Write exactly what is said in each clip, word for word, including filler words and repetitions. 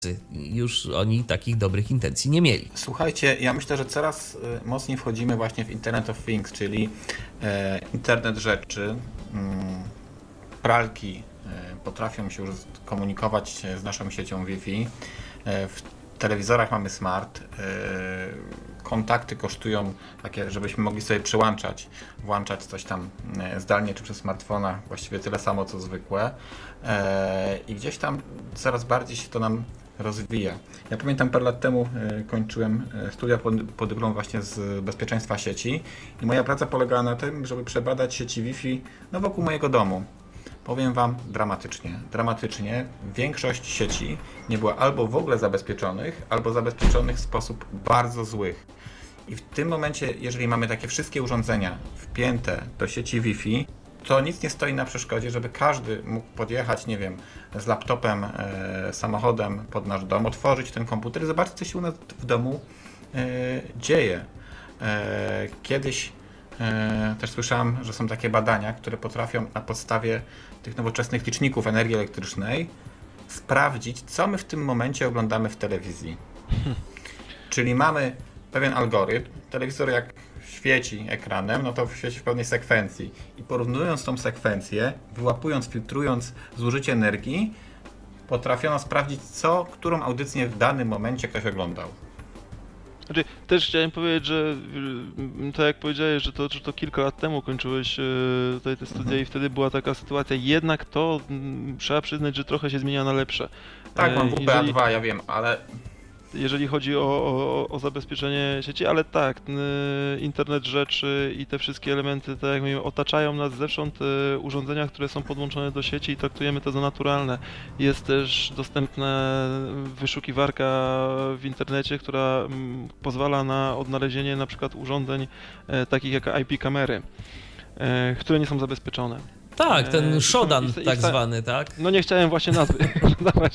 Już oni takich dobrych intencji nie mieli. Słuchajcie, ja myślę, że coraz mocniej wchodzimy właśnie w Internet of Things, czyli e, internet rzeczy. Mm, pralki e, potrafią się już komunikować z naszą siecią Wi-Fi. E, w telewizorach mamy smart. E, kontakty kosztują takie, żebyśmy mogli sobie przyłączać, włączać coś tam e, zdalnie czy przez smartfona, właściwie tyle samo co zwykłe. E, I gdzieś tam coraz bardziej się to nam rozwija. Ja pamiętam parę lat temu e, kończyłem e, studia po, po dyplom właśnie z bezpieczeństwa sieci i moja praca polegała na tym, żeby przebadać sieci Wi-Fi no, wokół mojego domu. Powiem Wam dramatycznie. Dramatycznie większość sieci nie była albo w ogóle zabezpieczonych, albo zabezpieczonych w sposób bardzo złych. I w tym momencie, jeżeli mamy takie wszystkie urządzenia wpięte do sieci Wi-Fi, to nic nie stoi na przeszkodzie, żeby każdy mógł podjechać, nie wiem, z laptopem, e, samochodem pod nasz dom, otworzyć ten komputer i zobaczyć, co się u nas w domu e, dzieje. E, kiedyś e, też słyszałem, że są takie badania, które potrafią na podstawie tych nowoczesnych liczników energii elektrycznej sprawdzić, co my w tym momencie oglądamy w telewizji. Czyli mamy pewien algorytm, telewizor jak świeci ekranem, no to świeci w pewnej sekwencji i porównując tą sekwencję, wyłapując, filtrując zużycie energii, potrafiono sprawdzić, co, którą audycję w danym momencie ktoś oglądał. Znaczy, też chciałem powiedzieć, że tak jak powiedziałeś, że to, że to kilka lat temu kończyłeś tutaj te studia mhm. i wtedy była taka sytuacja, jednak to m, trzeba przyznać, że trochę się zmienia na lepsze. Tak, mam W P A dwa, ja wiem, ale jeżeli chodzi o, o, o zabezpieczenie sieci, ale tak, internet rzeczy i te wszystkie elementy, tak jak mówimy, otaczają nas zewsząd urządzenia, które są podłączone do sieci i traktujemy to za naturalne. Jest też dostępna wyszukiwarka w internecie, która pozwala na odnalezienie na przykład urządzeń takich jak I P kamery, które nie są zabezpieczone. Tak, ten Shodan i, i, tak i, zwany, tak? No nie chciałem właśnie nazwy dawać,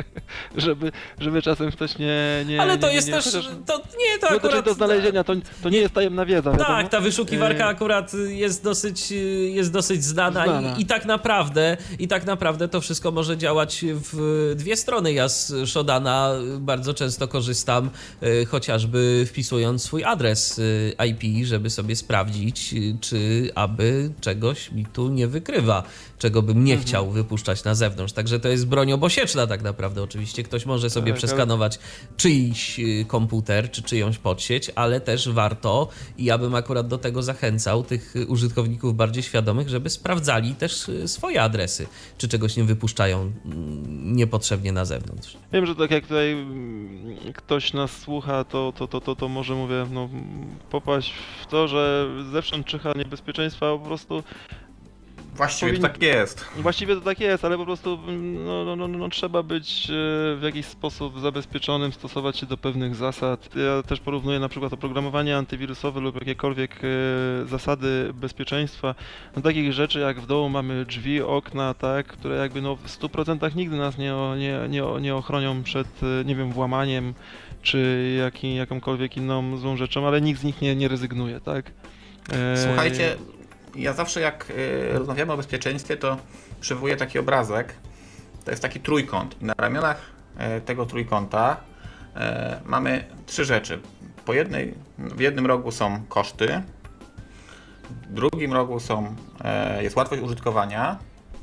żeby, żeby czasem ktoś nie... nie Ale to nie, jest nie, też, chociaż, to nie, to no akurat... to do znalezienia, to, to nie jest tajemna wiedza, wiadomo? Tak, ta wyszukiwarka akurat jest dosyć, jest dosyć znana, znana. I, i tak naprawdę, i tak naprawdę to wszystko może działać w dwie strony. Ja z Shodana bardzo często korzystam, chociażby wpisując swój adres I P, żeby sobie sprawdzić, czy aby czegoś mi tu nie wykrywa, czego bym nie mhm. chciał wypuszczać na zewnątrz. Także to jest broń obosieczna tak naprawdę. Oczywiście ktoś może sobie tak, przeskanować ale... czyjś komputer, czy czyjąś podsieć, ale też warto, i ja bym akurat do tego zachęcał tych użytkowników bardziej świadomych, żeby sprawdzali też swoje adresy, czy czegoś nie wypuszczają niepotrzebnie na zewnątrz. Wiem, że tak jak tutaj ktoś nas słucha, to, to, to, to, to może mówię, no, popaść w to, że zewsząd czyha niebezpieczeństwa, po prostu Właściwie Powin... to tak jest. Właściwie to tak jest, ale po prostu no, no, no, no, trzeba być w jakiś sposób zabezpieczonym, stosować się do pewnych zasad. Ja też porównuję na przykład oprogramowanie antywirusowe lub jakiekolwiek zasady bezpieczeństwa do takich rzeczy jak w domu mamy drzwi, okna, tak, które jakby no w stu procentach nigdy nas nie, nie, nie, nie ochronią przed, nie wiem, włamaniem czy jaki, jakąkolwiek inną złą rzeczą, ale nikt z nich nie, nie rezygnuje, tak? Słuchajcie, ja zawsze jak y, rozmawiamy o bezpieczeństwie, to przywołuję taki obrazek. To jest taki trójkąt. I na ramionach y, tego trójkąta y, mamy trzy rzeczy. Po jednej, w jednym rogu są koszty, w drugim rogu są, y, jest łatwość użytkowania,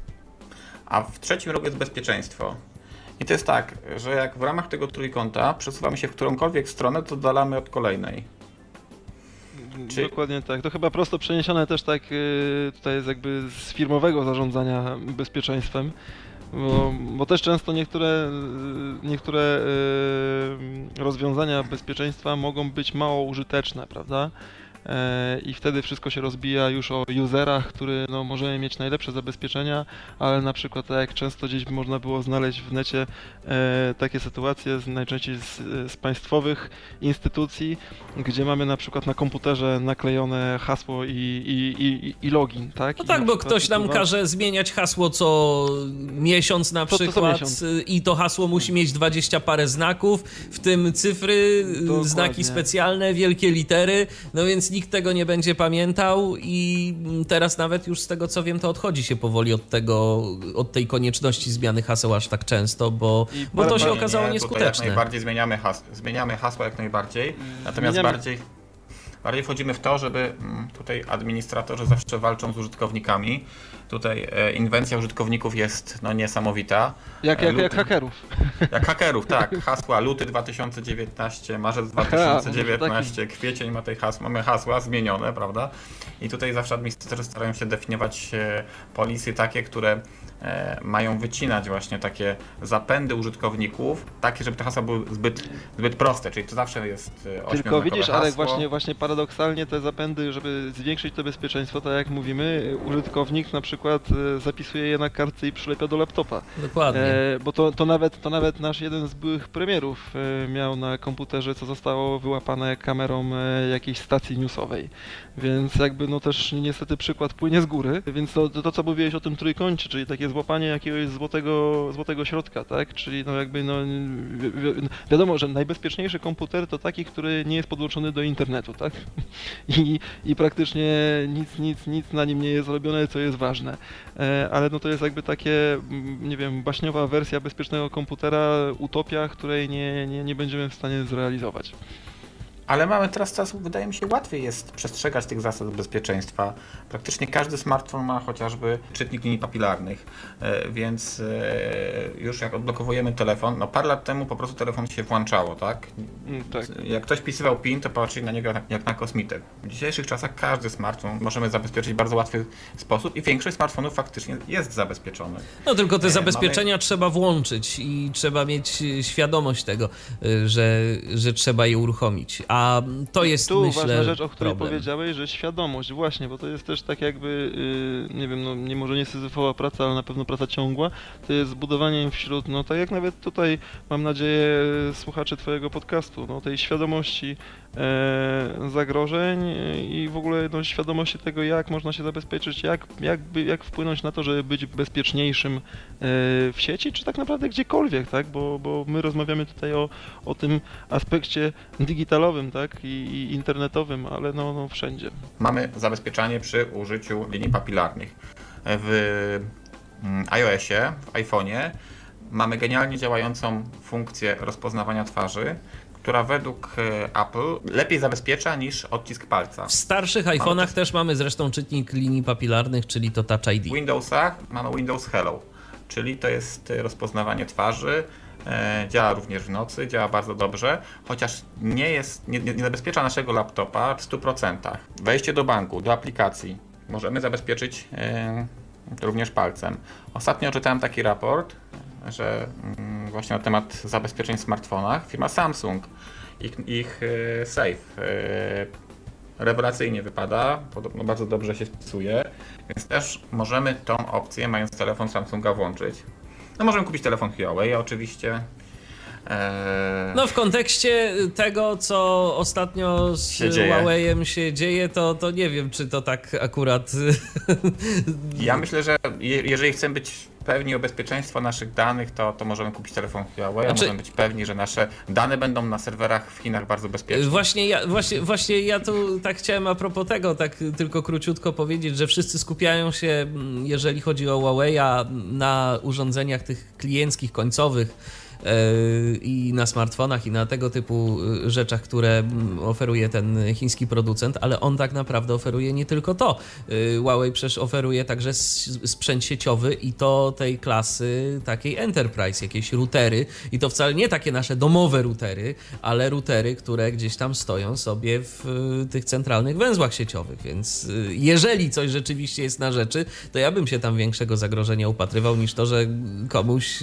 a w trzecim rogu jest bezpieczeństwo. I to jest tak, że jak w ramach tego trójkąta przesuwamy się w którąkolwiek stronę, to oddalamy od kolejnej. Czy... Dokładnie tak. To chyba prosto przeniesione też tak tutaj jest jakby z firmowego zarządzania bezpieczeństwem, bo, bo też często niektóre, niektóre rozwiązania bezpieczeństwa mogą być mało użyteczne, prawda? I wtedy wszystko się rozbija już o userach, który no, możemy mieć najlepsze zabezpieczenia, ale na przykład tak jak często gdzieś można było znaleźć w necie e, takie sytuacje, z, najczęściej z, z państwowych instytucji, gdzie mamy na przykład na komputerze naklejone hasło i, i, i, i login, tak? No tak, bo ktoś nam każe zmieniać hasło co miesiąc na przykład to, to miesiąc. I to hasło musi mieć dwadzieścia parę znaków, w tym cyfry, Dokładnie. Znaki specjalne, wielkie litery, no więc nikt tego nie będzie pamiętał i teraz nawet już z tego co wiem, to odchodzi się powoli od tego, od tej konieczności zmiany haseł aż tak często, bo, bo to się okazało nie, nieskuteczne. Tutaj jak najbardziej zmieniamy, has zmieniamy hasła jak najbardziej, natomiast zmieniamy. bardziej Bardziej wchodzimy w to, żeby tutaj administratorzy zawsze walczą z użytkownikami. Tutaj e, inwencja użytkowników jest no, niesamowita. Jak, jak, luty, jak hakerów. Jak hakerów, tak. Hasła luty dwa tysiące dziewiętnasty, marzec dwa tysiące dziewiętnasty, Aha, kwiecień ma tej hasła, mamy hasła zmienione, prawda? I tutaj zawsze administratorzy starają się definiować e, polisy takie, które e, mają wycinać właśnie takie zapędy użytkowników, takie, żeby te hasła były zbyt, zbyt proste, czyli to zawsze jest ośmioznakowe Tylko widzisz, hasło. ale właśnie, właśnie paradoksalnie te zapędy, żeby zwiększyć to bezpieczeństwo, tak jak mówimy, użytkownik na przykład zapisuje je na kartce i przylepia do laptopa. Dokładnie. E, bo to, to, nawet, to nawet nasz jeden z byłych premierów e, miał na komputerze, co zostało wyłapane kamerą e, jakiejś stacji newsowej. Więc jakby no też niestety przykład płynie z góry, więc to, to, to co mówiłeś o tym trójkącie, czyli takie złapanie jakiegoś złotego, złotego środka, tak? Czyli no jakby no wi wi wiadomo, że najbezpieczniejszy komputer to taki, który nie jest podłączony do internetu, tak? I, i praktycznie nic, nic, nic na nim nie jest robione, co jest ważne. E, ale no to jest jakby takie, nie wiem, baśniowa wersja bezpiecznego komputera, utopia, której nie, nie, nie będziemy w stanie zrealizować. Ale mamy teraz czas, wydaje mi się, łatwiej jest przestrzegać tych zasad bezpieczeństwa. Praktycznie każdy smartfon ma chociażby czytnik linii papilarnych, więc już jak odblokowujemy telefon, no parę lat temu po prostu telefon się włączało, tak? tak. Jak ktoś wpisywał PIN, to patrzyli na niego jak na kosmitę. W dzisiejszych czasach każdy smartfon możemy zabezpieczyć w bardzo łatwy sposób i większość smartfonów faktycznie jest zabezpieczony. No tylko te zabezpieczenia mamy... trzeba włączyć i trzeba mieć świadomość tego, że, że trzeba je uruchomić. A to jest, tu myślę, ważna rzecz, o której problem. powiedziałeś, że świadomość, właśnie, bo to jest też tak jakby, yy, nie wiem, no nie może nie syzyfowa praca, ale na pewno praca ciągła, to jest zbudowanie wśród, no tak jak nawet tutaj, mam nadzieję, słuchaczy twojego podcastu, no tej świadomości e, zagrożeń i w ogóle no, świadomości tego, jak można się zabezpieczyć, jak, jak, by, jak wpłynąć na to, żeby być bezpieczniejszym e, w sieci, czy tak naprawdę gdziekolwiek, tak, bo, bo my rozmawiamy tutaj o, o tym aspekcie digitalowym, tak, i, i internetowym, ale no, no wszędzie. Mamy zabezpieczanie przy użyciu linii papilarnych. W iOSie, w iPhone'ie mamy genialnie działającą funkcję rozpoznawania twarzy, która według Apple lepiej zabezpiecza niż odcisk palca. W starszych iPhone'ach mamy też mamy zresztą czytnik linii papilarnych, czyli to Touch I D. W Windowsach mamy Windows Hello, czyli to jest rozpoznawanie twarzy. Działa również w nocy, działa bardzo dobrze, chociaż nie jest, nie, nie zabezpiecza naszego laptopa w stu procentach. Wejście do banku, do aplikacji możemy zabezpieczyć e, również palcem. Ostatnio czytałem taki raport, że mm, właśnie na temat zabezpieczeń w smartfonach firma Samsung, ich, ich e, Safe e, rewelacyjnie wypada, podobno bardzo dobrze się spisuje, więc też możemy tą opcję, mając telefon Samsunga, włączyć. No możemy kupić telefon Huawei oczywiście. Eee... No w kontekście tego, co ostatnio z się Huawei'em się dzieje, to, to nie wiem, czy to tak akurat... Ja myślę, że je, jeżeli chcemy być pewni o bezpieczeństwo naszych danych, to, to możemy kupić telefon Huawei, znaczy... możemy być pewni, że nasze dane będą na serwerach w Chinach bardzo bezpieczne. Właśnie ja, właśnie, właśnie ja tu tak chciałem a propos tego, tak tylko króciutko powiedzieć, że wszyscy skupiają się, jeżeli chodzi o Huawei'a, na urządzeniach tych klienckich, końcowych, i na smartfonach i na tego typu rzeczach, które oferuje ten chiński producent, ale on tak naprawdę oferuje nie tylko to. Huawei przecież oferuje także sprzęt sieciowy i to tej klasy takiej enterprise, jakieś routery i to wcale nie takie nasze domowe routery, ale routery, które gdzieś tam stoją sobie w tych centralnych węzłach sieciowych, więc jeżeli coś rzeczywiście jest na rzeczy, to ja bym się tam większego zagrożenia upatrywał niż to, że komuś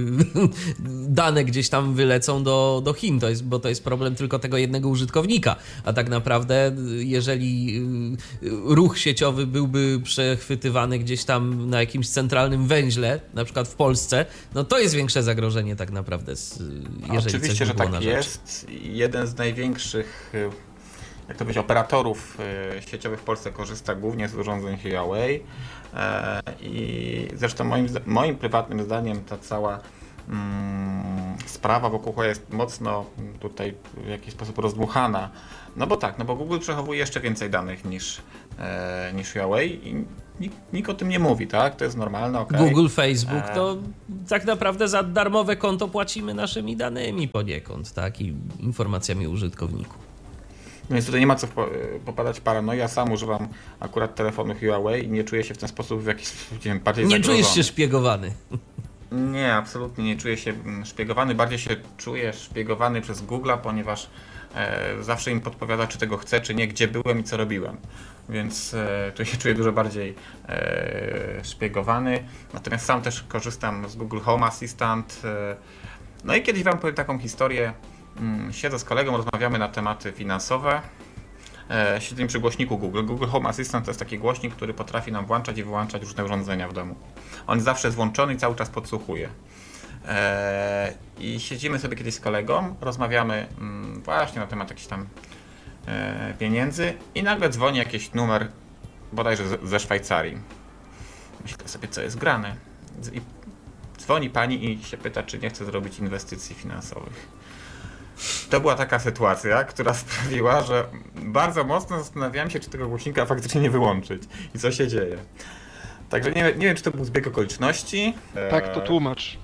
dane gdzieś tam wylecą do, do Chin, to jest, bo to jest problem tylko tego jednego użytkownika, a tak naprawdę jeżeli ruch sieciowy byłby przechwytywany gdzieś tam na jakimś centralnym węźle, na przykład w Polsce, no to jest większe zagrożenie tak naprawdę, jeżeli Oczywiście, coś by że było tak na rzecz. jest. Jeden z największych, jak to powiedzieć, operatorów sieciowych w Polsce korzysta głównie z urządzeń Huawei i zresztą moim, moim prywatnym zdaniem ta cała sprawa wokół Huawei jest mocno tutaj w jakiś sposób rozdmuchana. No bo tak, no bo Google przechowuje jeszcze więcej danych niż, e, niż Huawei i nikt, nikt o tym nie mówi, tak? To jest normalne, okej. Okay. Google, Facebook, to tak naprawdę za darmowe konto płacimy naszymi danymi poniekąd, tak? I informacjami użytkowników. Więc tutaj nie ma co popadać paranoję. Ja sam używam akurat telefonu Huawei i nie czuję się w ten sposób w jakiś sposób, nie wiem, bardziej Nie zagrożony. czujesz się szpiegowany? Nie, absolutnie nie czuję się szpiegowany. Bardziej się czuję szpiegowany przez Google'a, ponieważ e, zawsze im podpowiada, czy tego chcę, czy nie, gdzie byłem i co robiłem. Więc e, tu się czuję dużo bardziej e, szpiegowany. Natomiast sam też korzystam z Google Home Assistant. E, no i kiedyś wam powiem taką historię. Siedzę z kolegą, rozmawiamy na tematy finansowe. E, siedzimy przy głośniku Google. Google Home Assistant to jest taki głośnik, który potrafi nam włączać i wyłączać różne urządzenia w domu. On zawsze jest włączony i cały czas podsłuchuje. E, I siedzimy sobie kiedyś z kolegą, rozmawiamy mm, właśnie na temat jakichś tam e, pieniędzy i nagle dzwoni jakiś numer bodajże z, ze Szwajcarii. Myślę sobie, co jest grane. I dzwoni pani i się pyta, czy nie chce zrobić inwestycji finansowych. To była taka sytuacja, która sprawiła, że bardzo mocno zastanawiałem się, czy tego głośnika faktycznie nie wyłączyć i co się dzieje. Także nie, nie wiem, czy to był zbieg okoliczności. Tak, to tłumacz.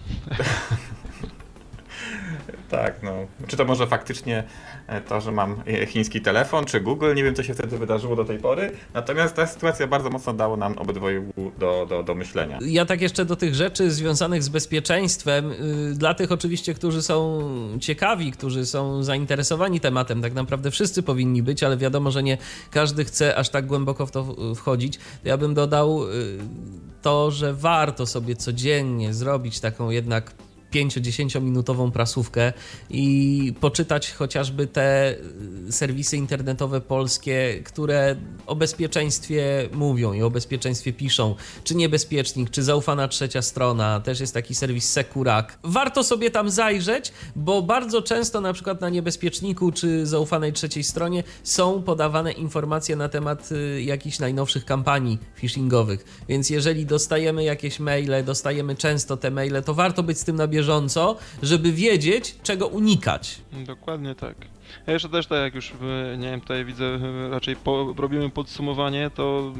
Tak, no. Czy to może faktycznie to, że mam chiński telefon, czy Google, nie wiem, co się wtedy wydarzyło do tej pory. Natomiast ta sytuacja bardzo mocno dała nam obydwoju do, do, do myślenia. Ja tak jeszcze do tych rzeczy związanych z bezpieczeństwem, yy, dla tych oczywiście, którzy są ciekawi, którzy są zainteresowani tematem, tak naprawdę wszyscy powinni być, ale wiadomo, że nie każdy chce aż tak głęboko w to wchodzić. Ja bym dodał yy, to, że warto sobie codziennie zrobić taką jednak pięcio-dziesięciominutową prasówkę i poczytać chociażby te serwisy internetowe polskie, które o bezpieczeństwie mówią i o bezpieczeństwie piszą. Czy Niebezpiecznik, czy Zaufana Trzecia Strona, też jest taki serwis Sekurak. Warto sobie tam zajrzeć, bo bardzo często na przykład na Niebezpieczniku czy Zaufanej Trzeciej Stronie są podawane informacje na temat jakichś najnowszych kampanii phishingowych. Więc jeżeli dostajemy jakieś maile, dostajemy często te maile, to warto być z tym na bieżąco, żeby wiedzieć, czego unikać. Dokładnie tak. Ja jeszcze też tak jak już, nie wiem, tutaj widzę, raczej po, robimy podsumowanie, to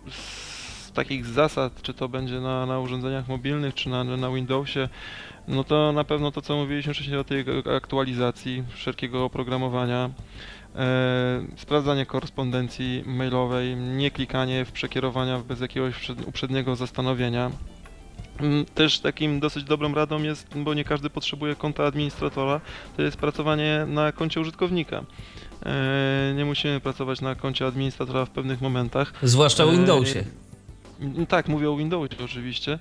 z takich zasad, czy to będzie na, na urządzeniach mobilnych, czy na, na Windowsie, no to na pewno to, co mówiliśmy wcześniej o tej aktualizacji wszelkiego oprogramowania, e, sprawdzanie korespondencji mailowej, nie klikanie w przekierowania bez jakiegoś uprzedniego zastanowienia. Też takim dosyć dobrą radą jest, bo nie każdy potrzebuje konta administratora, to jest pracowanie na koncie użytkownika. Nie musimy pracować na koncie administratora w pewnych momentach. Zwłaszcza w Windowsie. Tak, mówię o Windowsie oczywiście.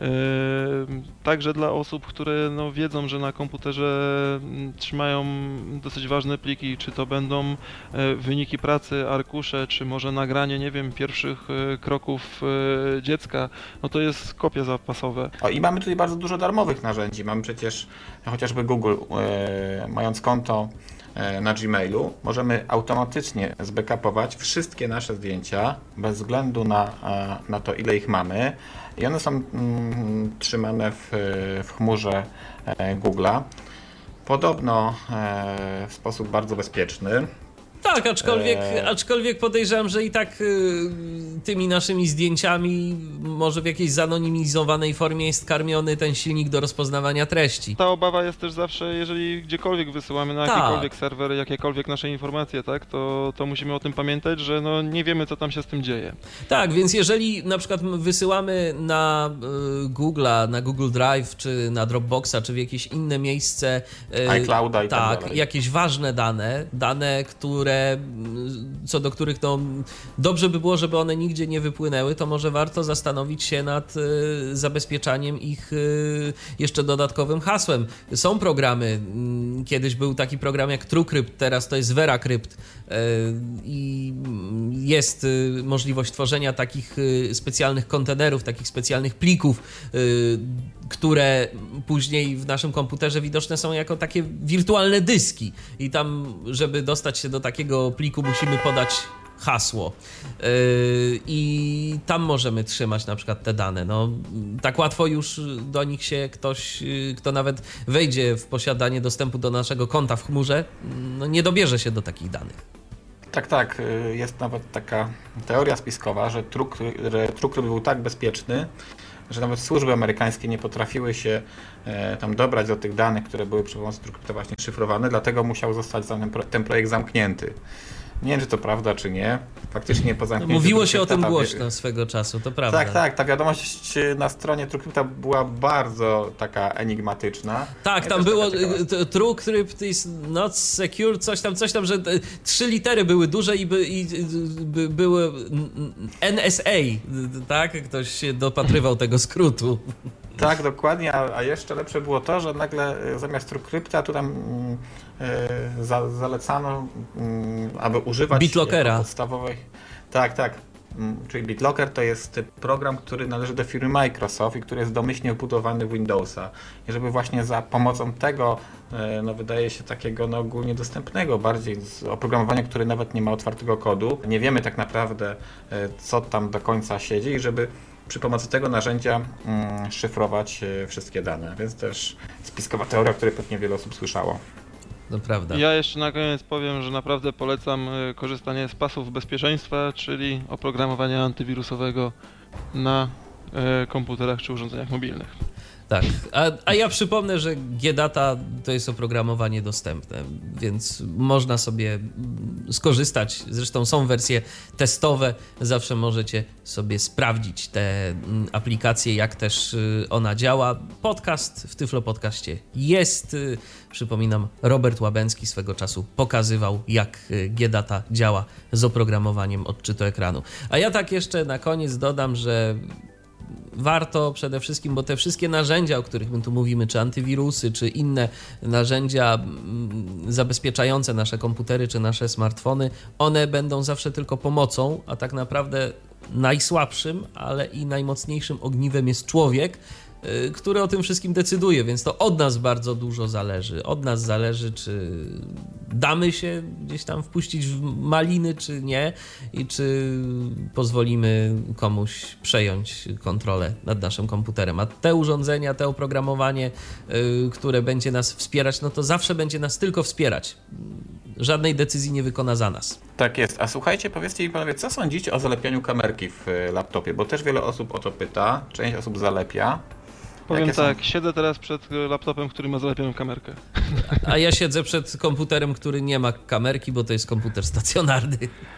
Także dla osób, które no, wiedzą, że na komputerze trzymają dosyć ważne pliki, czy to będą wyniki pracy, arkusze, czy może nagranie, nie wiem, pierwszych kroków dziecka, no to jest kopie zapasowe. O, i mamy tutaj bardzo dużo darmowych narzędzi. Mamy przecież chociażby Google, e, mając konto na Gmailu, możemy automatycznie zbackupować wszystkie nasze zdjęcia bez względu na, na to, ile ich mamy i one są mm, trzymane w, w chmurze e, Google'a. Podobno e, w sposób bardzo bezpieczny. Tak, aczkolwiek, eee... aczkolwiek podejrzewam, że i tak y, tymi naszymi zdjęciami może w jakiejś zanonimizowanej formie jest karmiony ten silnik do rozpoznawania treści. Ta obawa jest też zawsze, jeżeli gdziekolwiek wysyłamy na tak. jakikolwiek serwer, jakiekolwiek nasze informacje, tak, to, to musimy o tym pamiętać, że no nie wiemy, co tam się z tym dzieje. Tak, więc jeżeli na przykład wysyłamy na y, Google'a, na Google Drive, czy na Dropboxa, czy w jakieś inne miejsce, y, iClouda i tak, tak dalej. Jakieś ważne dane, dane, które co do których no, dobrze by było, żeby one nigdzie nie wypłynęły, to może warto zastanowić się nad y, zabezpieczaniem ich y, jeszcze dodatkowym hasłem. Są programy, y, kiedyś był taki program jak TrueCrypt, teraz to jest VeraCrypt y, i jest y, możliwość tworzenia takich y, specjalnych kontenerów, takich specjalnych plików, y, które później w naszym komputerze widoczne są jako takie wirtualne dyski i tam, żeby dostać się do takiego pliku, musimy podać hasło i tam możemy trzymać na przykład te dane. No, tak łatwo już do nich się ktoś, kto nawet wejdzie w posiadanie dostępu do naszego konta w chmurze, no nie dobierze się do takich danych. Tak, tak. Jest nawet taka teoria spiskowa, że TrueCrypt był tak bezpieczny, że nawet służby amerykańskie nie potrafiły się e, tam dobrać do tych danych, które były przy pomocy TrueCrypta właśnie szyfrowane, dlatego musiał zostać ten, pro, ten projekt zamknięty. Nie wiem, czy to prawda, czy nie. Faktycznie po zamknięciu... No, mówiło się o tym głośno swego czasu, to prawda. Tak, tak. Ta wiadomość na stronie TrueCrypta była bardzo taka enigmatyczna. Tak, tam było TrueCrypt is not secure, coś tam, coś tam, że trzy litery były duże i, by, i by, były N S A, tak? Ktoś się dopatrywał tego skrótu. Tak, dokładnie, a, a jeszcze lepsze było to, że nagle zamiast TrueCrypta tu tam yy, za, zalecano, yy, aby używać BitLockera podstawowej. Tak, tak. Yy, czyli BitLocker to jest program, który należy do firmy Microsoft i który jest domyślnie wbudowany w Windowsa. I żeby właśnie za pomocą tego, yy, no wydaje się takiego no, ogólnie dostępnego, bardziej z oprogramowania, które nawet nie ma otwartego kodu, nie wiemy tak naprawdę, yy, co tam do końca siedzi i żeby przy pomocy tego narzędzia mm, szyfrować y, wszystkie dane, więc też spiskowa teoria, o której pewnie wiele osób słyszało. No prawda. Ja jeszcze na koniec powiem, że naprawdę polecam y, korzystanie z pasów bezpieczeństwa, czyli oprogramowania antywirusowego na y, komputerach czy urządzeniach mobilnych. Tak, a, a ja przypomnę, że G-Data to jest oprogramowanie dostępne, więc można sobie skorzystać. Zresztą są wersje testowe, zawsze możecie sobie sprawdzić te aplikacje, jak też ona działa. Podcast w Tyflo Podcaście jest. Przypominam, Robert Łabęcki swego czasu pokazywał, jak G-Data działa z oprogramowaniem odczytu ekranu. A ja tak jeszcze na koniec dodam, że warto przede wszystkim, bo te wszystkie narzędzia, o których my tu mówimy, czy antywirusy, czy inne narzędzia zabezpieczające nasze komputery, czy nasze smartfony, one będą zawsze tylko pomocą, a tak naprawdę najsłabszym, ale i najmocniejszym ogniwem jest człowiek, który o tym wszystkim decyduje, więc to od nas bardzo dużo zależy. Od nas zależy, czy damy się gdzieś tam wpuścić w maliny, czy nie i czy pozwolimy komuś przejąć kontrolę nad naszym komputerem. A te urządzenia, te oprogramowanie, które będzie nas wspierać, no to zawsze będzie nas tylko wspierać. Żadnej decyzji nie wykona za nas. Tak jest. A słuchajcie, powiedzcie mi panowie, co sądzicie o zalepianiu kamerki w laptopie? Bo też wiele osób o to pyta, część osób zalepia. Powiem Jakie tak, są? siedzę teraz przed laptopem, który ma zalepioną kamerkę. A ja siedzę przed komputerem, który nie ma kamerki, bo to jest komputer stacjonarny.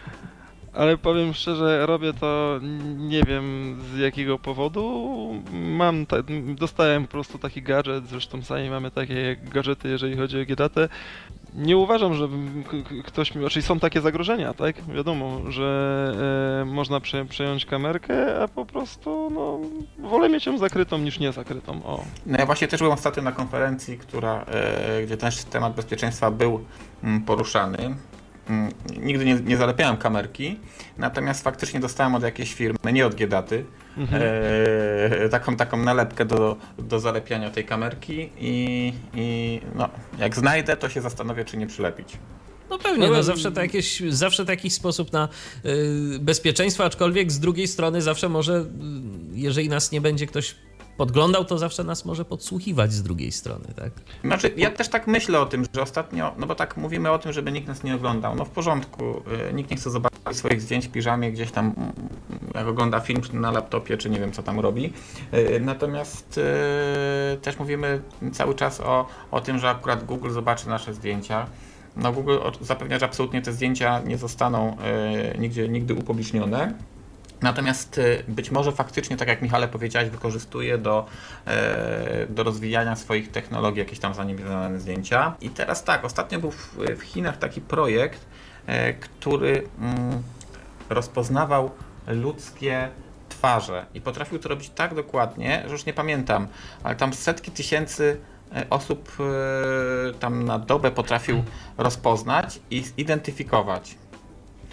Ale powiem szczerze, robię to nie wiem z jakiego powodu. Mam ta, dostałem po prostu taki gadżet, zresztą sami mamy takie gadżety, jeżeli chodzi o G-Datę. Nie uważam, że ktoś mi... Czyli są takie zagrożenia, tak? Wiadomo, że e, można prze, przejąć kamerkę, a po prostu no, wolę mieć ją zakrytą niż nie zakrytą. O. No ja właśnie też byłem ostatnio na konferencji, która, e, gdzie też temat bezpieczeństwa był m, poruszany. M, nigdy nie, nie zalepiałem kamerki, natomiast faktycznie dostałem od jakiejś firmy, nie od G-Daty, mhm. e, taką, taką nalepkę do, do zalepiania tej kamerki i, i no, jak znajdę, to się zastanowię, czy nie przylepić. No pewnie, no zawsze to, jakieś, zawsze to jakiś sposób na y, bezpieczeństwo, aczkolwiek z drugiej strony zawsze może, y, jeżeli nas nie będzie ktoś podglądał, to zawsze nas może podsłuchiwać z drugiej strony, tak? Znaczy, ja też tak myślę o tym, że ostatnio, no bo tak mówimy o tym, żeby nikt nas nie oglądał, no w porządku, nikt nie chce zobaczyć swoich zdjęć w piżamie gdzieś tam, jak ogląda film na laptopie, czy nie wiem co tam robi, natomiast yy, też mówimy cały czas o, o tym, że akurat Google zobaczy nasze zdjęcia. No Google zapewnia, że absolutnie te zdjęcia nie zostaną yy, nigdzie, nigdy upublicznione. Natomiast być może faktycznie, tak jak Michale powiedziałeś, wykorzystuje do, do rozwijania swoich technologii jakieś tam zaniedbane zdjęcia. I teraz tak, ostatnio był w, w Chinach taki projekt, który rozpoznawał ludzkie twarze i potrafił to robić tak dokładnie, że już nie pamiętam, ale tam setki tysięcy osób tam na dobę potrafił rozpoznać i zidentyfikować.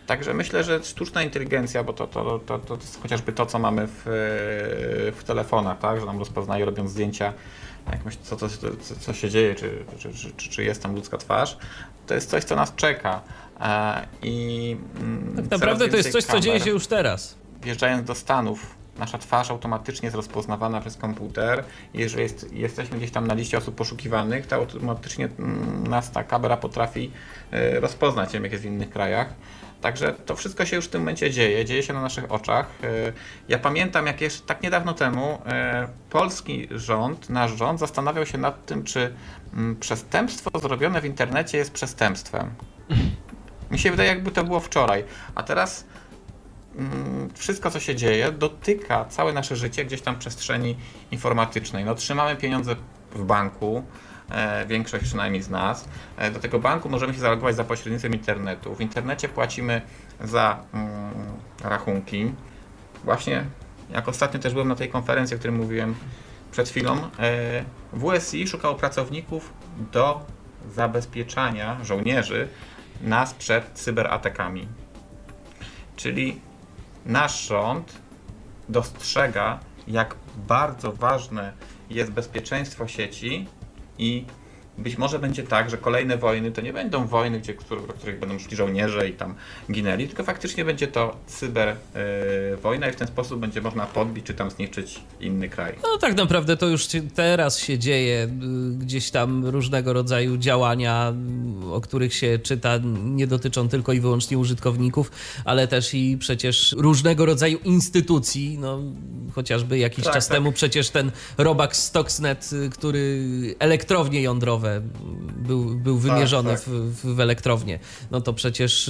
Także myślę, że sztuczna inteligencja, bo to, to, to, to jest chociażby to, co mamy w, w telefonach, tak? Że nam rozpoznaje, robiąc zdjęcia, jakąś, co, co, co, co się dzieje, czy, czy, czy, czy jest tam ludzka twarz, to jest coś, co nas czeka. I tak naprawdę to jest coś, co dzieje się już teraz. Wjeżdżając do Stanów, nasza twarz automatycznie jest rozpoznawana przez komputer. Jeżeli jest, jesteśmy gdzieś tam na liście osób poszukiwanych, to automatycznie nas ta kamera potrafi rozpoznać, jak jest w innych krajach. Także to wszystko się już w tym momencie dzieje, dzieje się na naszych oczach. Ja pamiętam, jak jeszcze tak niedawno temu polski rząd, nasz rząd zastanawiał się nad tym, czy przestępstwo zrobione w internecie jest przestępstwem. Mi się wydaje, jakby to było wczoraj, a teraz mm, wszystko, co się dzieje, dotyka całe nasze życie gdzieś tam w przestrzeni informatycznej. No, trzymamy pieniądze w banku, e, większość przynajmniej z nas. E, do tego banku możemy się zalogować za pośrednictwem internetu. W internecie płacimy za mm, rachunki. Właśnie, jak ostatnio też byłem na tej konferencji, o której mówiłem przed chwilą, e, W S I szukało pracowników do zabezpieczania żołnierzy nas przed cyberatakami. Czyli nasz rząd dostrzega, jak bardzo ważne jest bezpieczeństwo sieci i być może będzie tak, że kolejne wojny to nie będą wojny, gdzie, w których będą szli żołnierze i tam ginęli, tylko faktycznie będzie to cyber yy, wojna i w ten sposób będzie można podbić czy tam zniszczyć inny kraj. No tak naprawdę to już teraz się dzieje, gdzieś tam różnego rodzaju działania, o których się czyta, nie dotyczą tylko i wyłącznie użytkowników, ale też i przecież różnego rodzaju instytucji, no chociażby jakiś tak, czas tak. temu przecież ten robak Stuxnet, który elektrownie jądrowe Był, był wymierzony tak, tak. W, w elektrownię. No to przecież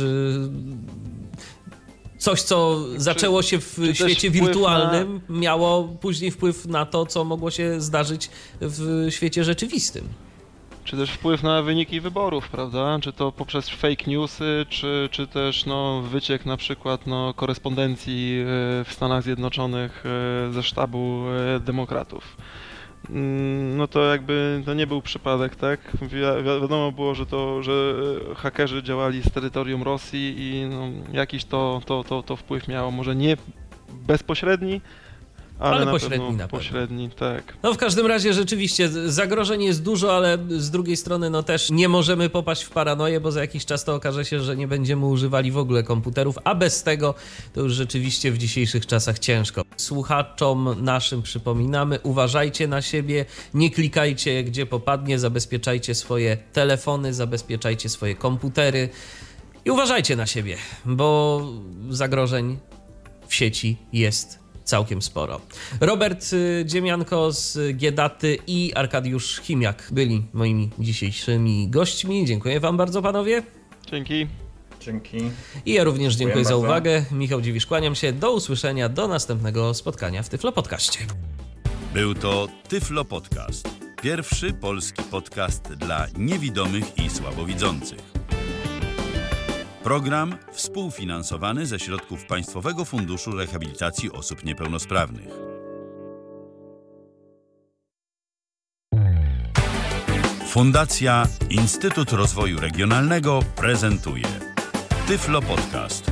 coś, co czy, zaczęło się w świecie wirtualnym, na... miało później wpływ na to, co mogło się zdarzyć w świecie rzeczywistym. Czy też wpływ na wyniki wyborów, prawda? Czy to poprzez fake newsy, czy, czy też no, wyciek na przykład no, korespondencji w Stanach Zjednoczonych ze sztabu demokratów. No to jakby to nie był przypadek, tak? Wi wiadomo było, że to, że hakerzy działali z terytorium Rosji i no, jakiś to, to, to, to wpływ miało, może nie bezpośredni, ale, ale na pośredni pewno na pośredni, tak. No w każdym razie rzeczywiście zagrożeń jest dużo, ale z drugiej strony no też nie możemy popaść w paranoję, bo za jakiś czas to okaże się, że nie będziemy używali w ogóle komputerów, a bez tego to już rzeczywiście w dzisiejszych czasach ciężko. Słuchaczom naszym przypominamy, uważajcie na siebie, nie klikajcie gdzie popadnie, zabezpieczajcie swoje telefony, zabezpieczajcie swoje komputery i uważajcie na siebie, bo zagrożeń w sieci jest całkiem sporo. Robert Dziemianko z Giedaty i Arkadiusz Chimiak byli moimi dzisiejszymi gośćmi. Dziękuję wam bardzo, panowie. Dzięki. Dzięki. I ja również dziękuję, dziękuję za bardzo. uwagę. Michał Dziwisz, kłaniam się. Do usłyszenia, do następnego spotkania w Tyflo Podcaście. Był to Tyflo Podcast. Pierwszy polski podcast dla niewidomych i słabowidzących. Program współfinansowany ze środków Państwowego Funduszu Rehabilitacji Osób Niepełnosprawnych. Fundacja Instytut Rozwoju Regionalnego prezentuje Tyflo Podcast.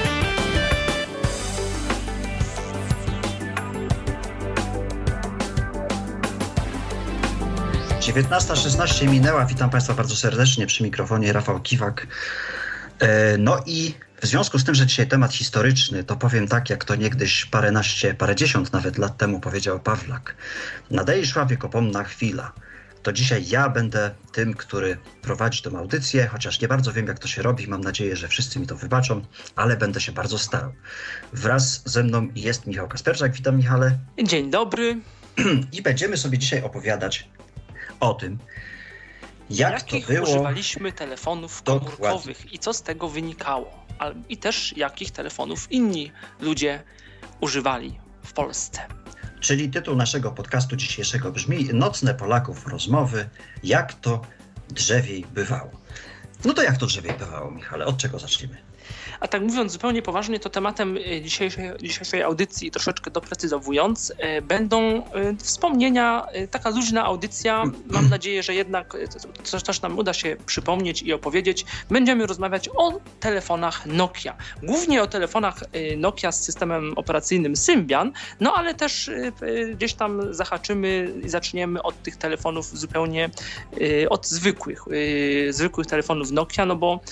dziewiętnasta szesnaście minęła. Witam Państwa bardzo serdecznie przy mikrofonie Rafał Kiwak. No i w związku z tym, że dzisiaj temat historyczny, to powiem tak, jak to niegdyś paręnaście, parędziesiąt nawet lat temu powiedział Pawlak. Nadejszła wiekopomna chwila. To dzisiaj ja będę tym, który prowadzi tę audycję, chociaż nie bardzo wiem, jak to się robi. Mam nadzieję, że wszyscy mi to wybaczą, ale będę się bardzo starał. Wraz ze mną jest Michał Kasperczak. Witam, Michale. Dzień dobry. I będziemy sobie dzisiaj opowiadać o tym, Jak jakich to było? używaliśmy telefonów komórkowych Dokładnie. I co z tego wynikało. I też jakich telefonów inni ludzie używali w Polsce. Czyli tytuł naszego podcastu dzisiejszego brzmi Nocne Polaków rozmowy, jak to drzewiej bywało. No to jak to drzewiej bywało, Michale? Od czego zaczniemy? A tak mówiąc zupełnie poważnie, to tematem dzisiejszej, dzisiejszej audycji, troszeczkę doprecyzowując, będą wspomnienia, taka luźna audycja. Mam nadzieję, że jednak coś też nam uda się przypomnieć i opowiedzieć. Będziemy rozmawiać o telefonach Nokia. Głównie o telefonach Nokia z systemem operacyjnym Symbian, no ale też gdzieś tam zahaczymy i zaczniemy od tych telefonów zupełnie, od zwykłych, zwykłych telefonów Nokia, no bo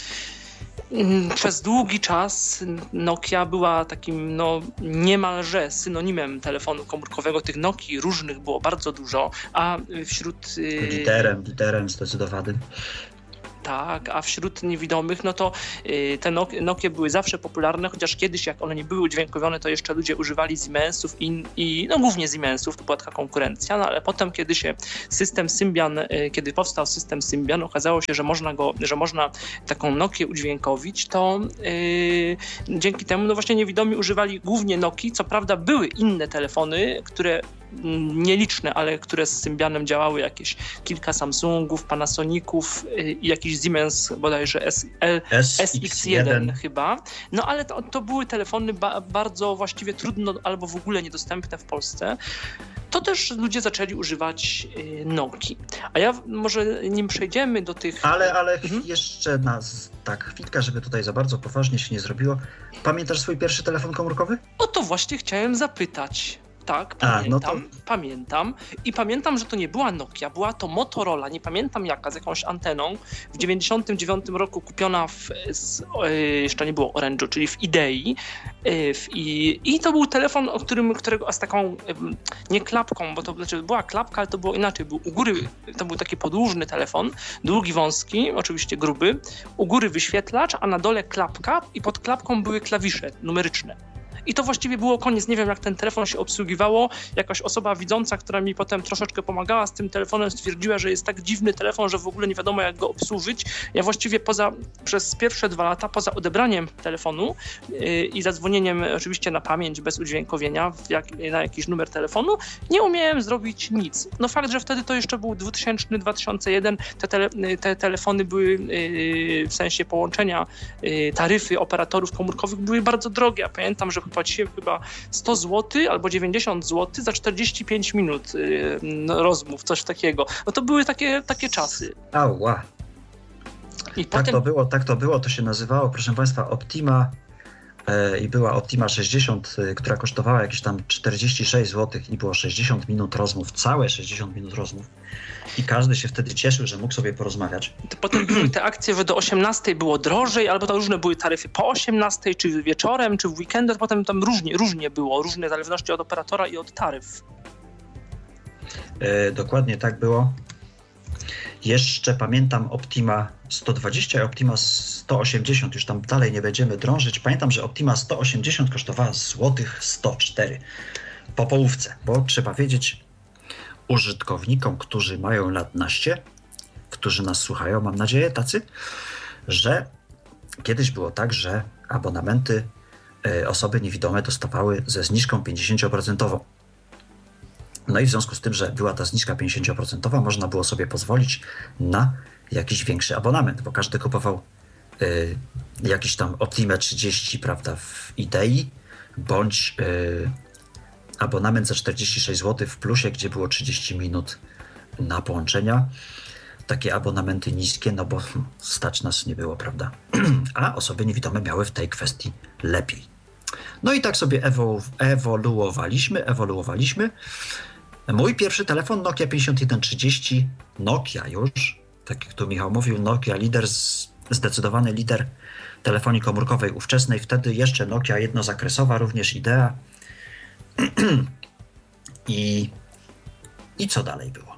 przez długi czas Nokia była takim no, niemalże synonimem telefonu komórkowego. Tych Nokii różnych było bardzo dużo, a wśród... Liderem, liderem zdecydowanym. Tak, a wśród niewidomych, no to y, te Nokie były zawsze popularne, chociaż kiedyś jak one nie były udźwiękowione, to jeszcze ludzie używali Siemensów i, i no głównie Siemensów, to była taka konkurencja, no ale potem kiedy się system Symbian, y, kiedy powstał system Symbian, okazało się, że można go, że można taką Nokię udźwiękowić, to y, dzięki temu no właśnie niewidomi używali głównie Nokii, co prawda były inne telefony, które nieliczne, ale które z Symbianem działały, jakieś kilka Samsungów, Panasoniców i jakiś Siemens bodajże S X jeden chyba. No ale to, to były telefony ba- bardzo właściwie trudno albo w ogóle niedostępne w Polsce. To też ludzie zaczęli używać Nokii. A ja może nim przejdziemy do tych... Ale, ale mhm. jeszcze nas tak chwilkę, żeby tutaj za bardzo poważnie się nie zrobiło. Pamiętasz swój pierwszy telefon komórkowy? O to właśnie chciałem zapytać. Tak, pamiętam, A, no to... pamiętam i pamiętam, że to nie była Nokia, była to Motorola, nie pamiętam jaka, z jakąś anteną, w dziewięćdziesiątym dziewiątym roku kupiona w, z, jeszcze nie było Orange'u, czyli w Idei w, i, i to był telefon, o którym, którego, a z taką, nie klapką, bo to znaczy była klapka, ale to było inaczej, był u góry, to był taki podłużny telefon, długi, wąski, oczywiście gruby, u góry wyświetlacz, a na dole klapka i pod klapką były klawisze numeryczne. I to właściwie było koniec. Nie wiem, jak ten telefon się obsługiwało. Jakaś osoba widząca, która mi potem troszeczkę pomagała z tym telefonem, stwierdziła, że jest tak dziwny telefon, że w ogóle nie wiadomo, jak go obsłużyć. Ja właściwie poza, przez pierwsze dwa lata, poza odebraniem telefonu yy, i zadzwonieniem oczywiście na pamięć, bez udźwiękowienia jak, na jakiś numer telefonu, nie umiałem zrobić nic. No fakt, że wtedy to jeszcze był dwutysięczny, dwa tysiące jeden, te, tele, te telefony były yy, w sensie połączenia, yy, taryfy operatorów komórkowych były bardzo drogie. Ja pamiętam, że płaciłem chyba sto złotych albo dziewięćdziesiąt złotych za czterdzieści pięć minut yy, rozmów, coś takiego. No to były takie, takie czasy. Ała. I tak potem... to było, tak to było, to się nazywało, proszę Państwa, Optima yy, i była Optima sześćdziesiąt, yy, która kosztowała jakieś tam czterdzieści sześć złotych i było sześćdziesiąt minut rozmów, całe sześćdziesiąt minut rozmów. I każdy się wtedy cieszył, że mógł sobie porozmawiać. To potem były te akcje, że do osiemnastej było drożej, albo to różne były taryfy po osiemnastej, czy wieczorem, czy w weekendy, potem tam różnie, różnie było, różne w zależności od operatora i od taryf. E, dokładnie tak było. Jeszcze pamiętam Optima sto dwadzieścia i Optima sto osiemdziesiąt, już tam dalej nie będziemy drążyć. Pamiętam, że Optima sto osiemdziesiąt kosztowała złotych sto cztery po połówce, bo trzeba wiedzieć użytkownikom, którzy mają lat naście, którzy nas słuchają, mam nadzieję, tacy, że kiedyś było tak, że abonamenty y, osoby niewidome dostawały ze zniżką pięćdziesiąt procent. No i w związku z tym, że była ta zniżka pięćdziesiąt procent, można było sobie pozwolić na jakiś większy abonament, bo każdy kupował y, jakiś tam Optimę trzydzieści, prawda, w Idei, bądź y, abonament za czterdzieści sześć złotych w plusie, gdzie było trzydzieści minut na połączenia. Takie abonamenty niskie, no bo stać nas nie było, prawda? A osoby niewidome miały w tej kwestii lepiej. No i tak sobie ewolu- ewoluowaliśmy, ewoluowaliśmy. Mój pierwszy telefon Nokia pięćdziesiąt jeden trzydzieści, Nokia już, tak jak tu Michał mówił, Nokia lider, zdecydowany lider telefonii komórkowej ówczesnej. Wtedy jeszcze Nokia jednozakresowa, również Idea. I, I co dalej było?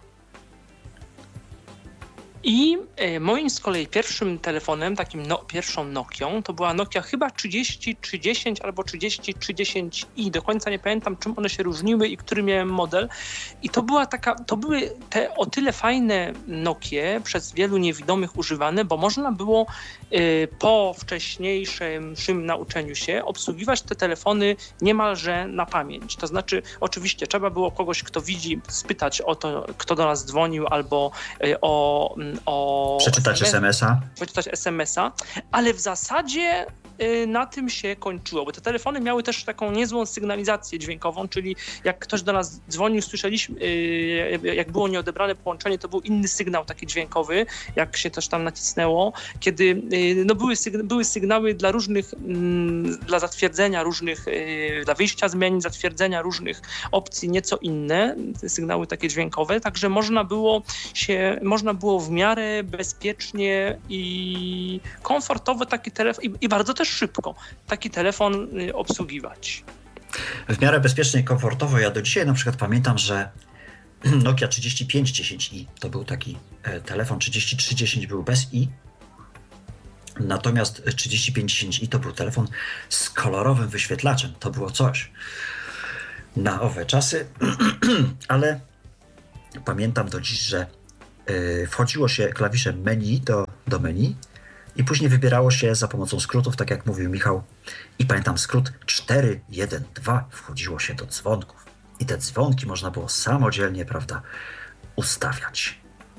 I e, moim z kolei pierwszym telefonem, takim no, pierwszą Nokią, to była Nokia chyba trzydzieści trzydzieści albo trzydzieści trzydzieści i. Do końca nie pamiętam, czym one się różniły i który miałem model. I to była taka, to były te o tyle fajne Nokie przez wielu niewidomych używane, bo można było e, po wcześniejszym nauczeniu się obsługiwać te telefony niemalże na pamięć. To znaczy, oczywiście trzeba było kogoś, kto widzi, spytać o to, kto do nas dzwonił, albo e, o O przeczytać es em es a. Przeczytać es em es a, ale w zasadzie na tym się kończyło, bo te telefony miały też taką niezłą sygnalizację dźwiękową, czyli jak ktoś do nas dzwonił, słyszeliśmy, jak było nieodebrane połączenie, to był inny sygnał taki dźwiękowy, jak się też tam nacisnęło, kiedy no były, sygn- były sygnały dla różnych, dla zatwierdzenia różnych, dla wyjścia zmian, zatwierdzenia różnych opcji, nieco inne, sygnały takie dźwiękowe, także można było się, można było w miarę bezpiecznie i komfortowo taki telefon, i, i bardzo też szybko taki telefon obsługiwać. W miarę bezpiecznie i komfortowo. Ja do dzisiaj na przykład pamiętam, że Nokia trzydzieści pięć dziesięć i to był taki telefon, trzydzieści trzy dziesięć był bez i, natomiast trzydzieści pięć dziesięć i to był telefon z kolorowym wyświetlaczem. To było coś na owe czasy, ale pamiętam do dziś, że yy, wchodziło się klawiszem menu do, do menu i później wybierało się za pomocą skrótów, tak jak mówił Michał. I pamiętam skrót cztery jeden dwa, wchodziło się do dzwonków. I te dzwonki można było samodzielnie, prawda, ustawiać.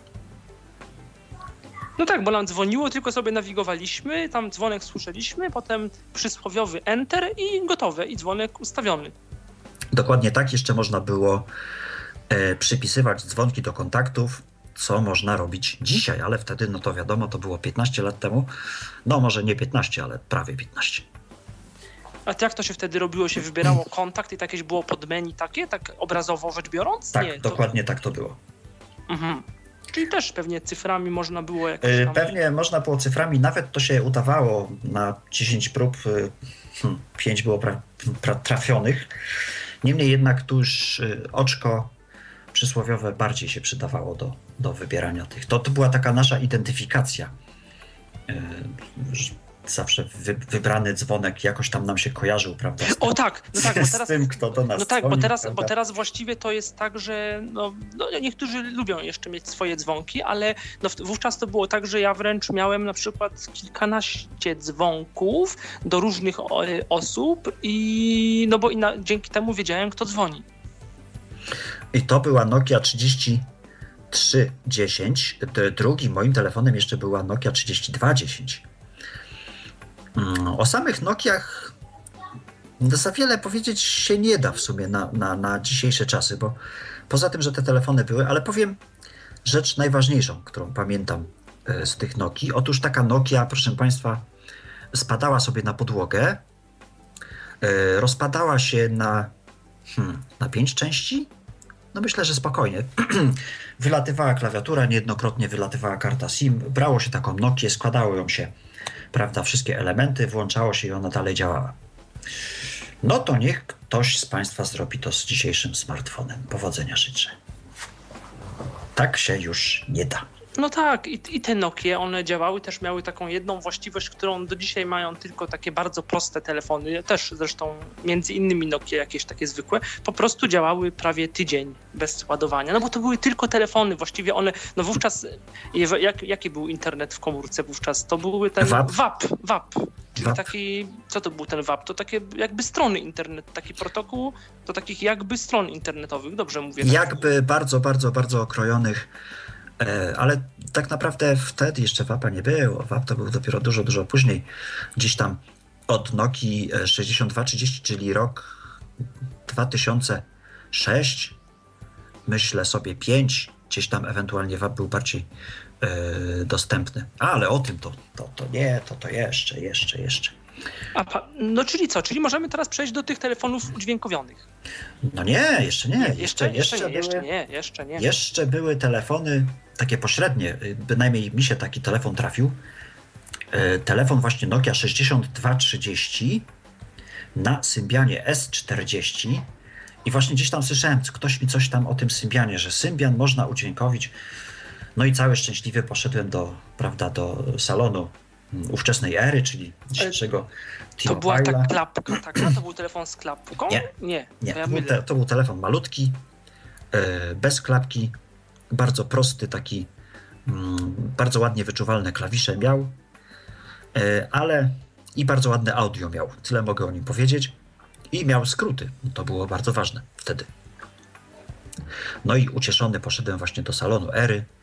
No tak, bo nam dzwoniło, tylko sobie nawigowaliśmy, tam dzwonek słyszeliśmy, potem przysłowiowy enter i gotowe, i dzwonek ustawiony. Dokładnie tak, jeszcze można było e, przypisywać dzwonki do kontaktów, co można robić dzisiaj, ale wtedy, no to wiadomo, to było piętnaście lat temu, no może nie piętnaście, ale prawie piętnaście. A jak to się wtedy robiło? Się wybierało kontakt i jakieś było pod menu takie, tak obrazowo rzecz biorąc? Tak, nie, dokładnie to... tak to było. Mhm. Czyli też pewnie cyframi można było jakoś tam... Pewnie można było cyframi, nawet to się udawało na dziesięć prób, hmm, pięć było pra, pra, trafionych. Niemniej jednak tu już oczko przysłowiowe bardziej się przydawało do, do wybierania tych. To, to była taka nasza identyfikacja. Zawsze wy, wybrany dzwonek jakoś tam nam się kojarzył, prawda? Z, o tak, no tak, bo teraz, z tym, kto do nas no tak, dzwoni, bo teraz, prawda? bo teraz właściwie to jest tak, że no, no niektórzy lubią jeszcze mieć swoje dzwonki, ale no, wówczas to było tak, że ja wręcz miałem na przykład kilkanaście dzwonków do różnych o, osób i no bo i na, dzięki temu wiedziałem, kto dzwoni. I to była Nokia trzydzieści trzy dziesięć. Drugim moim telefonem jeszcze była Nokia trzydzieści dwa dziesięć. O samych Nokiach za wiele powiedzieć się nie da w sumie na, na, na dzisiejsze czasy, bo poza tym, że te telefony były, ale powiem rzecz najważniejszą, którą pamiętam z tych Nokii. Otóż taka Nokia, proszę Państwa, spadała sobie na podłogę, rozpadała się na, hmm, na pięć części. No myślę, że spokojnie. Wylatywała klawiatura, niejednokrotnie wylatywała karta SIM, brało się taką Nokię, składało ją się, prawda, wszystkie elementy, włączało się i ona dalej działała. No to niech ktoś z Państwa zrobi to z dzisiejszym smartfonem. Powodzenia życzę. Tak się już nie da. No tak, i, i te Nokie, one działały, też miały taką jedną właściwość, którą do dzisiaj mają tylko takie bardzo proste telefony, też zresztą między innymi Nokie jakieś takie zwykłe, po prostu działały prawie tydzień bez ładowania, no bo to były tylko telefony, właściwie one, no wówczas, jak, jaki był internet w komórce wówczas? To były ten W A P. W A P, W A P. Czyli W A P. taki, co to był ten W A P? To takie jakby strony internet, taki protokół do takich jakby stron internetowych, dobrze mówię? Jakby bardzo, bardzo, bardzo okrojonych. Ale tak naprawdę wtedy jeszcze W A P-a nie było. W A P to był dopiero dużo, dużo później. Gdzieś tam od Nokii sześćdziesiąt dwa trzydzieści, czyli rok dwa tysiące szósty, myślę sobie pięć, gdzieś tam ewentualnie W A P był bardziej e, dostępny. Ale o tym to, to, to nie, to to jeszcze, jeszcze, jeszcze. A, no czyli co? Czyli możemy teraz przejść do tych telefonów udźwiękowionych? No nie, jeszcze nie. nie jeszcze, jeszcze, jeszcze, jeszcze, nie, jeszcze były, nie, jeszcze nie. Jeszcze były telefony takie pośrednie, bynajmniej mi się taki telefon trafił. E, telefon właśnie Nokia sześćdziesiąt dwa trzydzieści na Symbianie S czterdzieści i właśnie gdzieś tam słyszałem, ktoś mi coś tam o tym Symbianie, że Symbian można udźwiękowić. No i cały szczęśliwy poszedłem do, prawda, do salonu ówczesnej ery, czyli dzisiejszego To była ta klapka taka? To był telefon z klapką? Nie, nie. nie. To, ja to, był te, to był telefon malutki, yy, bez klapki, bardzo prosty, taki yy, bardzo ładnie wyczuwalne klawisze miał, yy, ale i bardzo ładne audio miał. Tyle mogę o nim powiedzieć. I miał skróty. To było bardzo ważne wtedy. No i ucieszony poszedłem właśnie do salonu ery.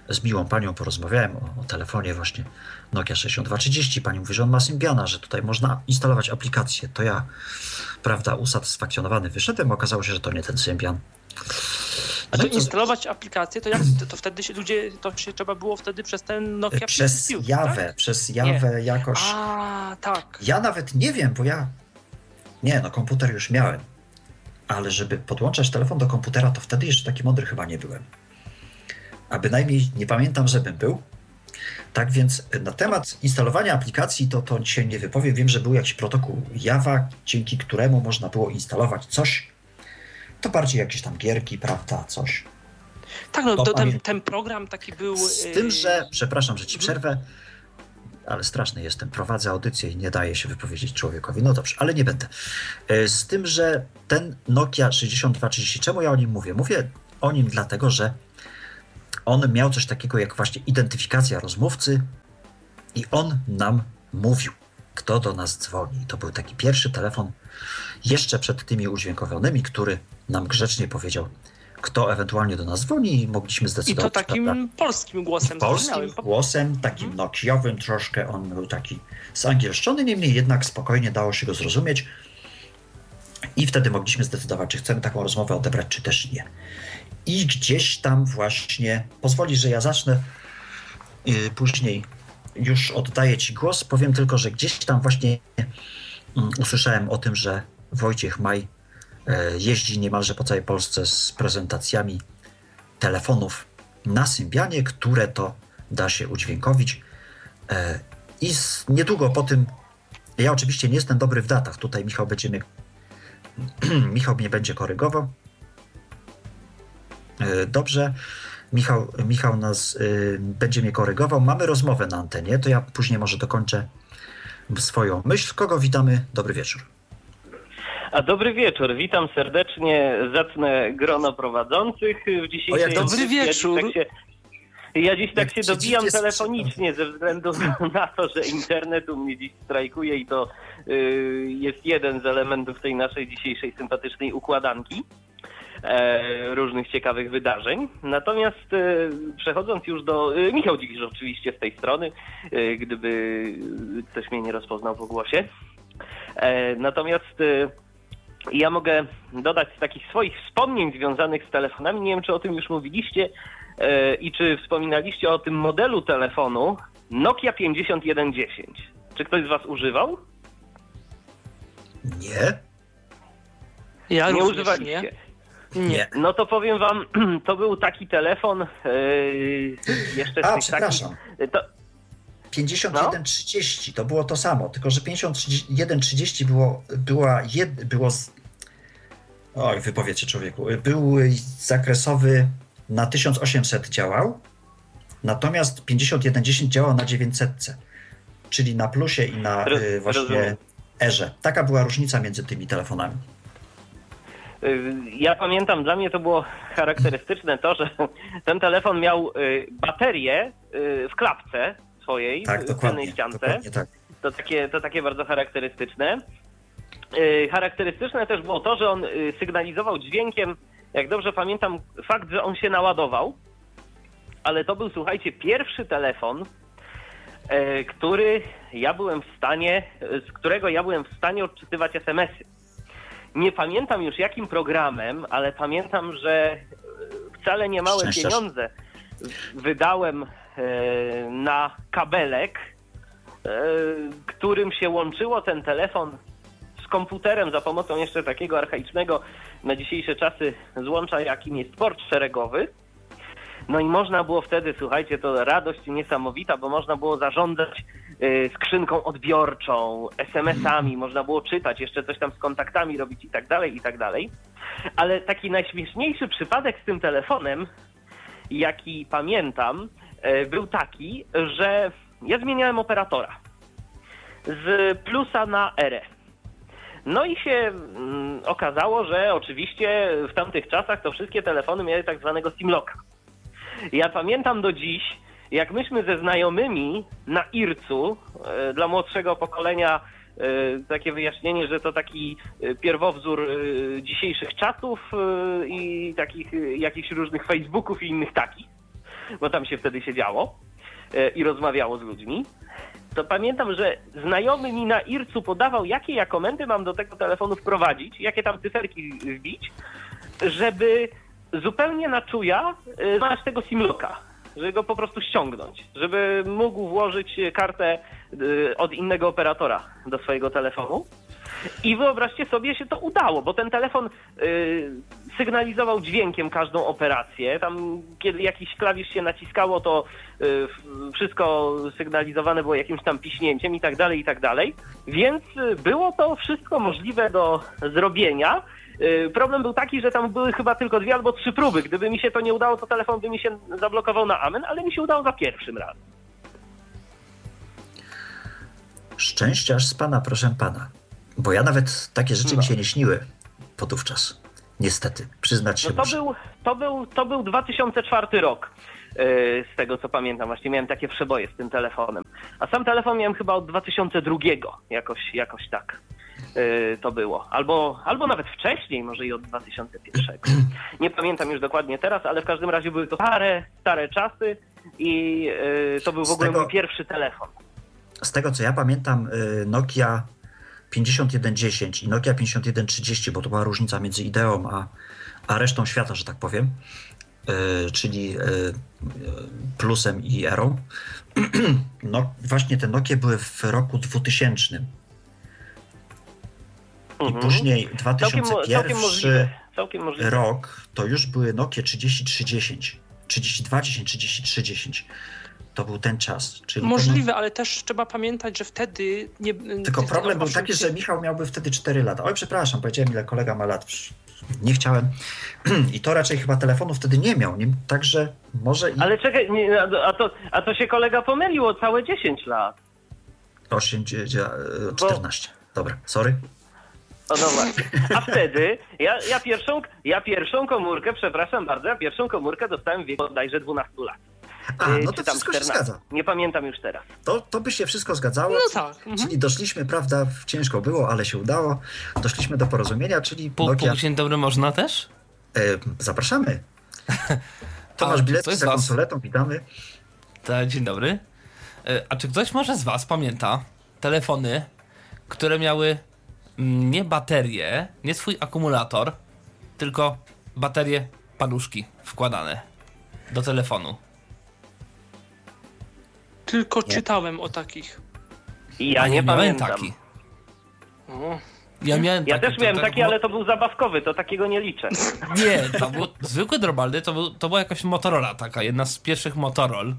z miłą panią porozmawiałem o, o telefonie właśnie Nokia sześćdziesiąt dwa trzydzieści. Pani mówi, że on ma Symbiana, że tutaj można instalować aplikacje. To ja, prawda, usatysfakcjonowany wyszedłem, okazało się, że to nie ten Symbian. Żeby instalować aplikację, to jak to, to wtedy się ludzie, to się trzeba było wtedy przez ten Nokia Przez P C, Jawę, tak? przez Jawę nie. jakoś. A, tak. Ja nawet nie wiem, bo ja. Nie, no komputer już miałem. Ale żeby podłączać telefon do komputera, to wtedy jeszcze taki mądry chyba nie byłem. A bynajmniej nie pamiętam, żebym był. Tak więc na temat instalowania aplikacji to, to się nie wypowiem. Wiem, że był jakiś protokół Java, dzięki któremu można było instalować coś. To bardziej jakieś tam gierki, prawda, coś. Tak, no to ten, ten program taki był... Z tym, że, przepraszam, że ci przerwę, ale straszny jestem, prowadzę audycję i nie daje się wypowiedzieć człowiekowi. No dobrze, ale nie będę. Z tym, że ten Nokia sześćdziesiąt dwa trzydzieści, czemu ja o nim mówię? Mówię o nim dlatego, że on miał coś takiego jak właśnie identyfikacja rozmówcy i on nam mówił, kto do nas dzwoni. To był taki pierwszy telefon jeszcze przed tymi udźwiękowionymi, który nam grzecznie powiedział, kto ewentualnie do nas dzwoni i mogliśmy zdecydować. I to takim prawda? polskim głosem. Polskim głosem, takim hmm. nokiowym troszkę, on był taki zangielszczony, niemniej jednak spokojnie dało się go zrozumieć i wtedy mogliśmy zdecydować, czy chcemy taką rozmowę odebrać, czy też nie. I gdzieś tam właśnie, pozwoli, że ja zacznę yy, później, już oddaję ci głos, powiem tylko, że gdzieś tam właśnie yy, usłyszałem o tym, że Wojciech Maj yy, jeździ niemalże po całej Polsce z prezentacjami telefonów na Symbianie, które to da się udźwiękowić. Yy, I z, niedługo po tym, ja oczywiście nie jestem dobry w datach, tutaj Michał będzie mnie, Michał mnie będzie korygował. Dobrze, Michał, Michał nas y, będzie mnie korygował. Mamy rozmowę na antenie, to ja później może dokończę swoją myśl. Kogo witamy? Dobry wieczór. A dobry wieczór, witam serdecznie zacne grono prowadzących w dzisiejszej... O, jak dobry wieczór! Ja dziś tak się, ja dziś tak się dobijam telefonicznie ze względu na to, że internet u mnie dziś strajkuje i to y, jest jeden z elementów tej naszej dzisiejszej sympatycznej układanki. E, różnych ciekawych wydarzeń. Natomiast e, przechodząc już do... E, Michał Dziwisz oczywiście z tej strony, e, gdyby ktoś mnie nie rozpoznał po głosie. E, natomiast e, ja mogę dodać z takich swoich wspomnień związanych z telefonami, nie wiem, czy o tym już mówiliście e, i czy wspominaliście o tym modelu telefonu Nokia pięćdziesiąt jeden dziesięć. Czy ktoś z was używał? Nie. Ja nie również używaliście. Nie. Nie. No to powiem wam, to był taki telefon yy, jeszcze A, z tych przepraszam. takich... To... pięćdziesiąt jeden trzydzieści to było to samo, tylko że pięćdziesiąt jeden trzydzieści było, była jed, było z... Oj, wypowiecie człowieku. Był zakresowy na tysiąc osiemset działał, natomiast pięćdziesiąt jeden dziesięć działał na dziewięćset, czyli na plusie i na Roz, y, właśnie rozumiem. erze. Taka była różnica między tymi telefonami. Ja pamiętam, dla mnie to było charakterystyczne to, że ten telefon miał baterię w klapce swojej, tak, w tylnej ściance. Dokładnie tak. To takie, to takie bardzo charakterystyczne. Charakterystyczne też było to, że on sygnalizował dźwiękiem, jak dobrze pamiętam, fakt, że on się naładował, ale to był, słuchajcie, pierwszy telefon, który ja byłem w stanie, z którego ja byłem w stanie odczytywać es em esy. Nie pamiętam już jakim programem, ale pamiętam, że wcale nie małe pieniądze wydałem na kabelek, którym się łączyło ten telefon z komputerem za pomocą jeszcze takiego archaicznego na dzisiejsze czasy złącza, jakim jest port szeregowy. No i można było wtedy, słuchajcie, to radość niesamowita, bo można było zarządzać y, skrzynką odbiorczą, es em esami, można było czytać, jeszcze coś tam z kontaktami robić i tak dalej, i tak dalej. Ale taki najśmieszniejszy przypadek z tym telefonem, jaki pamiętam, y, był taki, że ja zmieniałem operatora z plusa na erę. No i się mm, okazało, że oczywiście w tamtych czasach to wszystkie telefony miały tak zwanego SIM-locka. Ja pamiętam do dziś, jak myśmy ze znajomymi na ircu, e, dla młodszego pokolenia e, takie wyjaśnienie, że to taki e, pierwowzór e, dzisiejszych czatów e, i takich e, jakichś różnych Facebooków i innych takich. bo tam się wtedy siedziało i rozmawiało z ludźmi, to pamiętam, że znajomy mi na ircu podawał, jakie ja komendy mam do tego telefonu wprowadzić, jakie tam cyferki wbić, żeby zupełnie na czuja znaleźć tego simlocka, żeby go po prostu ściągnąć, żeby mógł włożyć kartę od innego operatora do swojego telefonu. I wyobraźcie sobie, się to udało, bo ten telefon y, sygnalizował dźwiękiem każdą operację. Tam kiedy jakiś klawisz się naciskało, to y, wszystko sygnalizowane było jakimś tam piśnięciem i tak dalej, i tak dalej. Więc było to wszystko możliwe do zrobienia. Y, problem był taki, że tam były chyba tylko dwie albo trzy próby. Gdyby mi się to nie udało, to telefon by mi się zablokował na amen, ale mi się udało za pierwszym razem. Szczęściarz z pana, proszę pana. Bo ja nawet takie rzeczy no. mi się nie śniły podówczas. Niestety, przyznać się no to muszę. był, to był, to był dwa tysiące czwarty rok, yy, z tego co pamiętam. Właśnie miałem takie przeboje z tym telefonem. A sam telefon miałem chyba od dwa tysiące drugiego, jakoś, jakoś tak yy, to było. Albo, albo nawet wcześniej, może i od dwa tysiące pierwszego. Nie pamiętam już dokładnie teraz, ale w każdym razie były to stare, stare czasy i yy, to był w ogóle tego, mój pierwszy telefon. Z tego co ja pamiętam, yy, Nokia pięćdziesiąt jeden dziesięć i Nokia pięćdziesiąt jeden trzydzieści, bo to była różnica między Ideą a, a resztą świata, że tak powiem, yy, czyli yy, Plusem i Erą. No właśnie te Nokie były w roku dwutysięcznym. I mhm. później dwa tysiące pierwszy całkiem możliwe. Całkiem możliwe. Rok to już były Nokie trzydzieści trzy dziesięć, trzydzieści dwa dziesięć, trzydzieści trzy dziesięć. To był ten czas. Czyli Możliwe, pewno... ale też trzeba pamiętać, że wtedy... Nie, Tylko problem był taki, że Michał miałby wtedy cztery lata. Oj, przepraszam, powiedziałem, ile kolega ma lat. Nie chciałem. I to raczej chyba telefonu wtedy nie miał. Nie? Także może... I... Ale czekaj, nie, a, to, a to się kolega pomylił o całe dziesięć lat. osiem, czternaście. Bo... Dobra, sorry. O, no właśnie. A wtedy ja, ja, pierwszą, ja pierwszą komórkę, przepraszam bardzo, ja pierwszą komórkę dostałem w wieku bodajże dwunastu lat. A, no to wszystko czternaście. Się zgadza. Nie pamiętam już teraz. To, to by się wszystko zgadzało. No tak. Czyli mhm. doszliśmy, prawda, ciężko było, ale się udało. Doszliśmy do porozumienia, czyli Pół, Nokia... pół dzień dobry można też? E, zapraszamy. Tomasz Bilecki za konsoletą, witamy. Tak, dzień dobry. E, a czy ktoś może z was pamięta telefony, które miały nie baterię, nie swój akumulator, tylko baterie paluszki wkładane do telefonu? Tylko nie. czytałem o takich. Ja nie, nie pamiętam. Taki. O. Ja, miałem ja taki, też miałem to, taki, to, ale to był zabawkowy, to takiego nie liczę. Nie, to był zwykły drobalny, to, był, to była jakaś Motorola taka, jedna z pierwszych Motorol.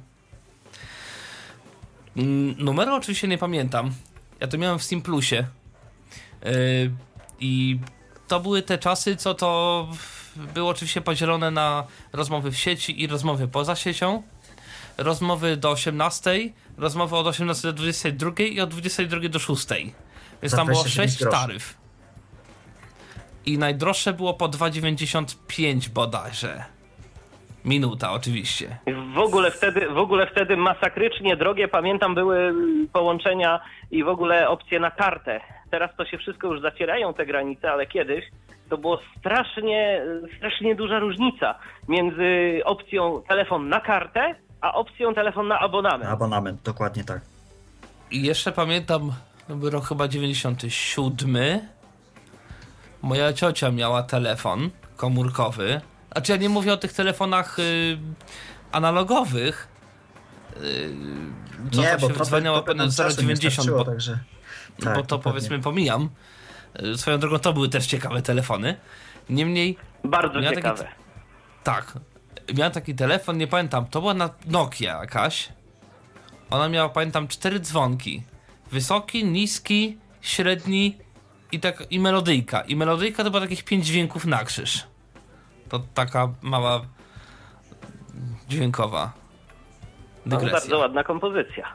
Numeru oczywiście nie pamiętam. Ja to miałem w Simplusie. Yy, I to były te czasy, co to było oczywiście podzielone na rozmowy w sieci i rozmowy poza siecią. Rozmowy do osiemnastej, rozmowy od osiemnastej do dwudziestej drugiej i od dwudziestej drugiej do szóstej. Więc tam było sześć taryf. I najdroższe było po dwa dziewięćdziesiąt pięć bodajże. Minuta oczywiście. W ogóle wtedy, w ogóle wtedy masakrycznie drogie, pamiętam, były połączenia i w ogóle opcje na kartę. Teraz to się wszystko już zacierają te granice, ale kiedyś to było strasznie, strasznie duża różnica między opcją telefon na kartę, a opcją telefon na abonament. Abonament, dokładnie tak. I jeszcze pamiętam, był rok chyba dziewięćdziesiąty siódmy. Moja ciocia miała telefon komórkowy. Znaczy ja nie mówię o tych telefonach y, analogowych. Y, co nie, tam bo się wydzwaniało pewnie zero dziewięćdziesiąt, bo, także... tak, bo to dokładnie. Powiedzmy pomijam. Y, swoją drogą to były też ciekawe telefony. Niemniej... Bardzo ciekawe. Taki, tak. Miałem taki telefon, nie pamiętam, to była na Nokia jakaś. Ona miała, pamiętam, cztery dzwonki. Wysoki, niski, średni i tak i melodyjka. I melodyjka to było takich pięć dźwięków na krzyż. To taka mała dźwiękowa dygresja. No, bardzo ładna kompozycja.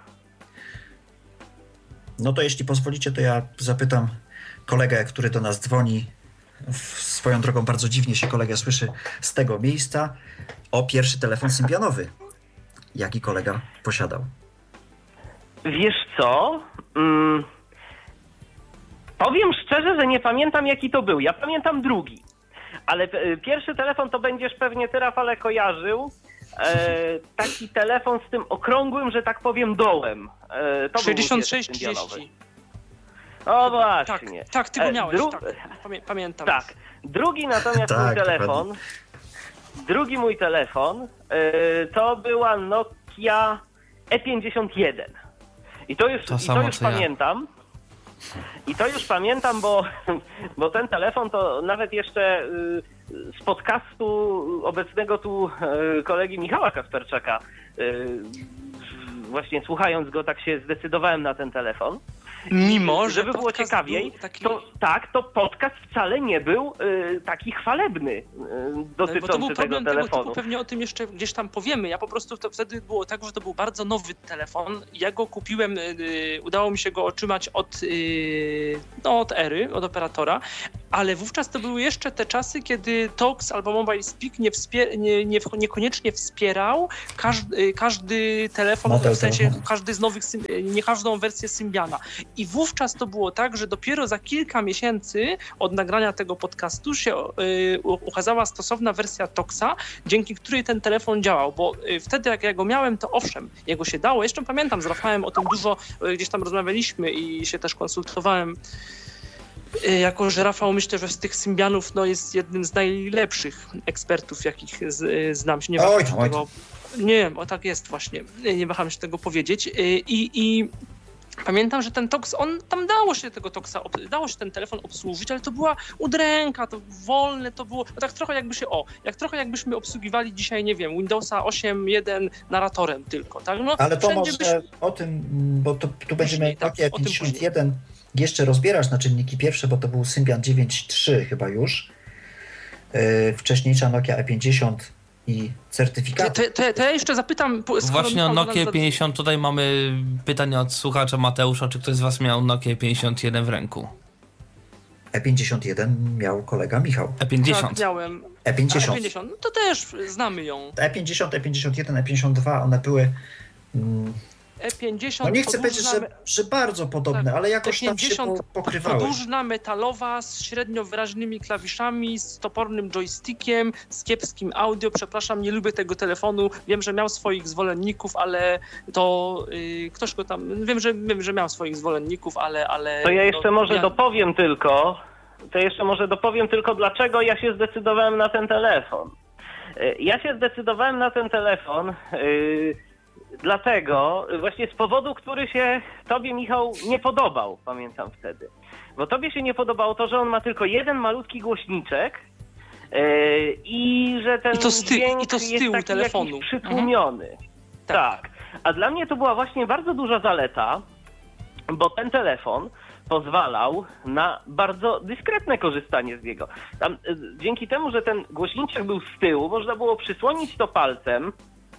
No to jeśli pozwolicie, to ja zapytam kolegę, który do nas dzwoni. Swoją drogą bardzo dziwnie się kolega słyszy z tego miejsca, o pierwszy telefon symbionowy. Jaki kolega posiadał? Wiesz co? Hmm. Powiem szczerze, że nie pamiętam, jaki to był. Ja pamiętam drugi. Ale pierwszy telefon to będziesz pewnie ty, Rafale, kojarzył. e, taki telefon z tym okrągłym, że tak powiem, dołem. E, to sześćdziesiąt sześć trzydzieści. O właśnie. Tak, tak ty go E, miałeś, dru- tak, pamię- pamiętam. Tak. Drugi natomiast Tak, mój telefon, drugi mój telefon e, to była Nokia E pięćdziesiąt jeden. I to już, To i samo, to już co ja. pamiętam. I to już pamiętam, bo, bo ten telefon to nawet jeszcze y, z podcastu obecnego tu y, kolegi Michała Kasperczaka, y, właśnie słuchając go, tak się zdecydowałem na ten telefon. Mimo, że żeby było ciekawiej, taki... to tak, to podcast wcale nie był y, taki chwalebny y, dotyczący bo to był tego problem telefonu. Tego typu, pewnie o tym jeszcze gdzieś tam powiemy. Ja po prostu to wtedy było tak, że to był bardzo nowy telefon. Ja go kupiłem, y, udało mi się go otrzymać od, y, no, od Ery, od operatora, ale wówczas to były jeszcze te czasy, kiedy Tox albo Mobile Speak nie wspier- nie, nie, niekoniecznie wspierał każdy, każdy telefon, Model w sensie telefonu. każdy z nowych, nie każdą wersję Symbiana. I wówczas to było tak, że dopiero za kilka miesięcy od nagrania tego podcastu się y, ukazała stosowna wersja Toxa, dzięki której ten telefon działał, bo y, wtedy jak ja go miałem, to owszem, jego się dało. Jeszcze pamiętam, z Rafałem o tym dużo y, gdzieś tam rozmawialiśmy i się też konsultowałem. Y, jako, że Rafał, myślę, że z tych Symbianów no, jest jednym z najlepszych ekspertów, jakich z, y, znam się. Nie Oj, waham się oj. tego, nie, o tak jest właśnie. Nie waham się tego powiedzieć. Y, I, i pamiętam, że ten Tox, on tam dało się tego Toxa, dało się ten telefon obsłużyć, ale to była udręka, to wolne, to było, no tak trochę jakby się, o, jak trochę jakbyśmy obsługiwali dzisiaj, nie wiem, Windowsa osiem jeden narratorem tylko, tak? No, ale to może byś... o tym, bo to, tu będziemy Później, tak, Nokia o tym pięćdziesiąt jeden jeszcze rozbierać na czynniki pierwsze, bo to był Symbian dziewięć trzy chyba już. Yy, wcześniejsza Nokia E pięćdziesiąt i certyfikat. To, to, to ja jeszcze zapytam... Właśnie o Nokia za... pięćdziesiąt, tutaj mamy pytanie od słuchacza Mateusza, czy ktoś z was miał Nokia pięćdziesiąt jeden w ręku? E pięćdziesiąt jeden miał kolega Michał. E pięćdziesiąt. Tak, miałem. E pięćdziesiąt. E pięćdziesiąt, no to też znamy ją. E pięćdziesiąt, E pięćdziesiąt jeden, E pięćdziesiąt dwa, one były... Mm, E pięćdziesiąt no nie chcę powiedzieć, podłużna, że, że bardzo podobne, tak, ale jakoś tam się po, pokrywały. Podłużna, metalowa, z średnio wyraźnymi klawiszami, z topornym joystickiem, z kiepskim audio. Przepraszam, nie lubię tego telefonu. Wiem, że miał swoich zwolenników, ale to yy, ktoś go tam... Wiem, że wiem, że miał swoich zwolenników, ale... ale To ja jeszcze no, może ja... dopowiem tylko, to jeszcze może dopowiem tylko, dlaczego ja się zdecydowałem na ten telefon. Ja się zdecydowałem na ten telefon yy, dlatego, właśnie z powodu, który się tobie, Michał, nie podobał, pamiętam wtedy. Bo tobie się nie podobało to, że on ma tylko jeden malutki głośniczek yy, i że ten I to z ty- dźwięk i to z jest tyłu taki telefonu. jakiś przytłumiony. Mhm. Tak. tak. A dla mnie to była właśnie bardzo duża zaleta, bo ten telefon pozwalał na bardzo dyskretne korzystanie z niego. Tam, dzięki temu, że ten głośniczek był z tyłu, można było przysłonić to palcem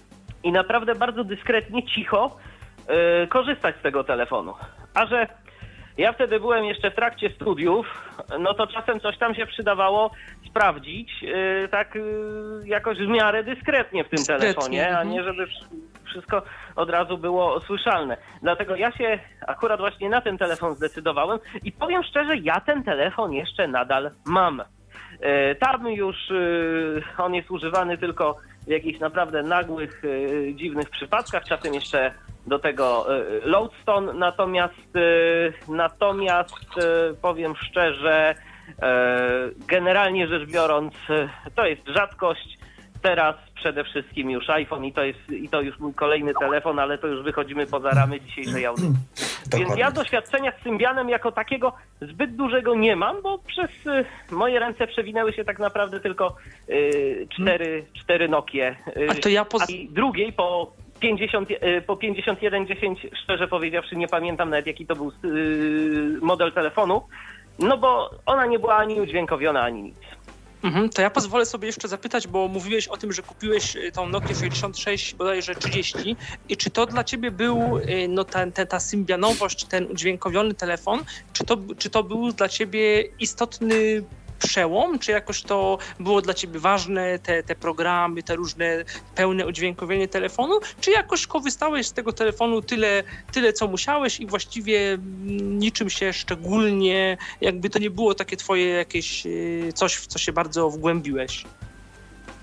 i naprawdę bardzo dyskretnie, cicho yy, korzystać z tego telefonu. A że ja wtedy byłem jeszcze w trakcie studiów, no to czasem coś tam się przydawało sprawdzić, yy, tak yy, jakoś w miarę dyskretnie w tym dyskretnie, telefonie, a mhm. nie żeby wszystko od razu było słyszalne. Dlatego ja się akurat właśnie na ten telefon zdecydowałem i powiem szczerze, ja ten telefon jeszcze nadal mam. Yy, tam już yy, on jest używany tylko w jakichś naprawdę nagłych, yy, dziwnych przypadkach, czasem jeszcze do tego yy, Lodestone, natomiast, yy, natomiast yy, powiem szczerze, yy, generalnie rzecz biorąc, yy, to jest rzadkość. Teraz przede wszystkim już iPhone i to jest i to już mój kolejny telefon, ale to już wychodzimy poza ramy dzisiejszej audycji. Więc ja doświadczenia z Symbianem jako takiego zbyt dużego nie mam, bo przez y, moje ręce przewinęły się tak naprawdę tylko y, cztery, cztery Nokie. Y, a to ja poz... a i drugiej po pięćdziesiąt, y, po pięćdziesiąt jeden dziesięć, szczerze powiedziawszy, nie pamiętam nawet jaki to był y, model telefonu, no bo ona nie była ani udźwiękowiona, ani nic. Mhm, to ja pozwolę sobie jeszcze zapytać, bo mówiłeś o tym, że kupiłeś tą Nokię sześćdziesiąt sześć, bodajże trzydzieści i czy to dla ciebie był no, ta, ta, ta symbianowość, ten udźwiękowiony telefon, czy to, czy to był dla ciebie istotny przełom, czy jakoś to było dla ciebie ważne, te, te programy, te różne pełne udźwiękowienie telefonu, czy jakoś korzystałeś z tego telefonu tyle, tyle co musiałeś i właściwie niczym się szczególnie, jakby to nie było takie twoje jakieś coś, w co się bardzo wgłębiłeś?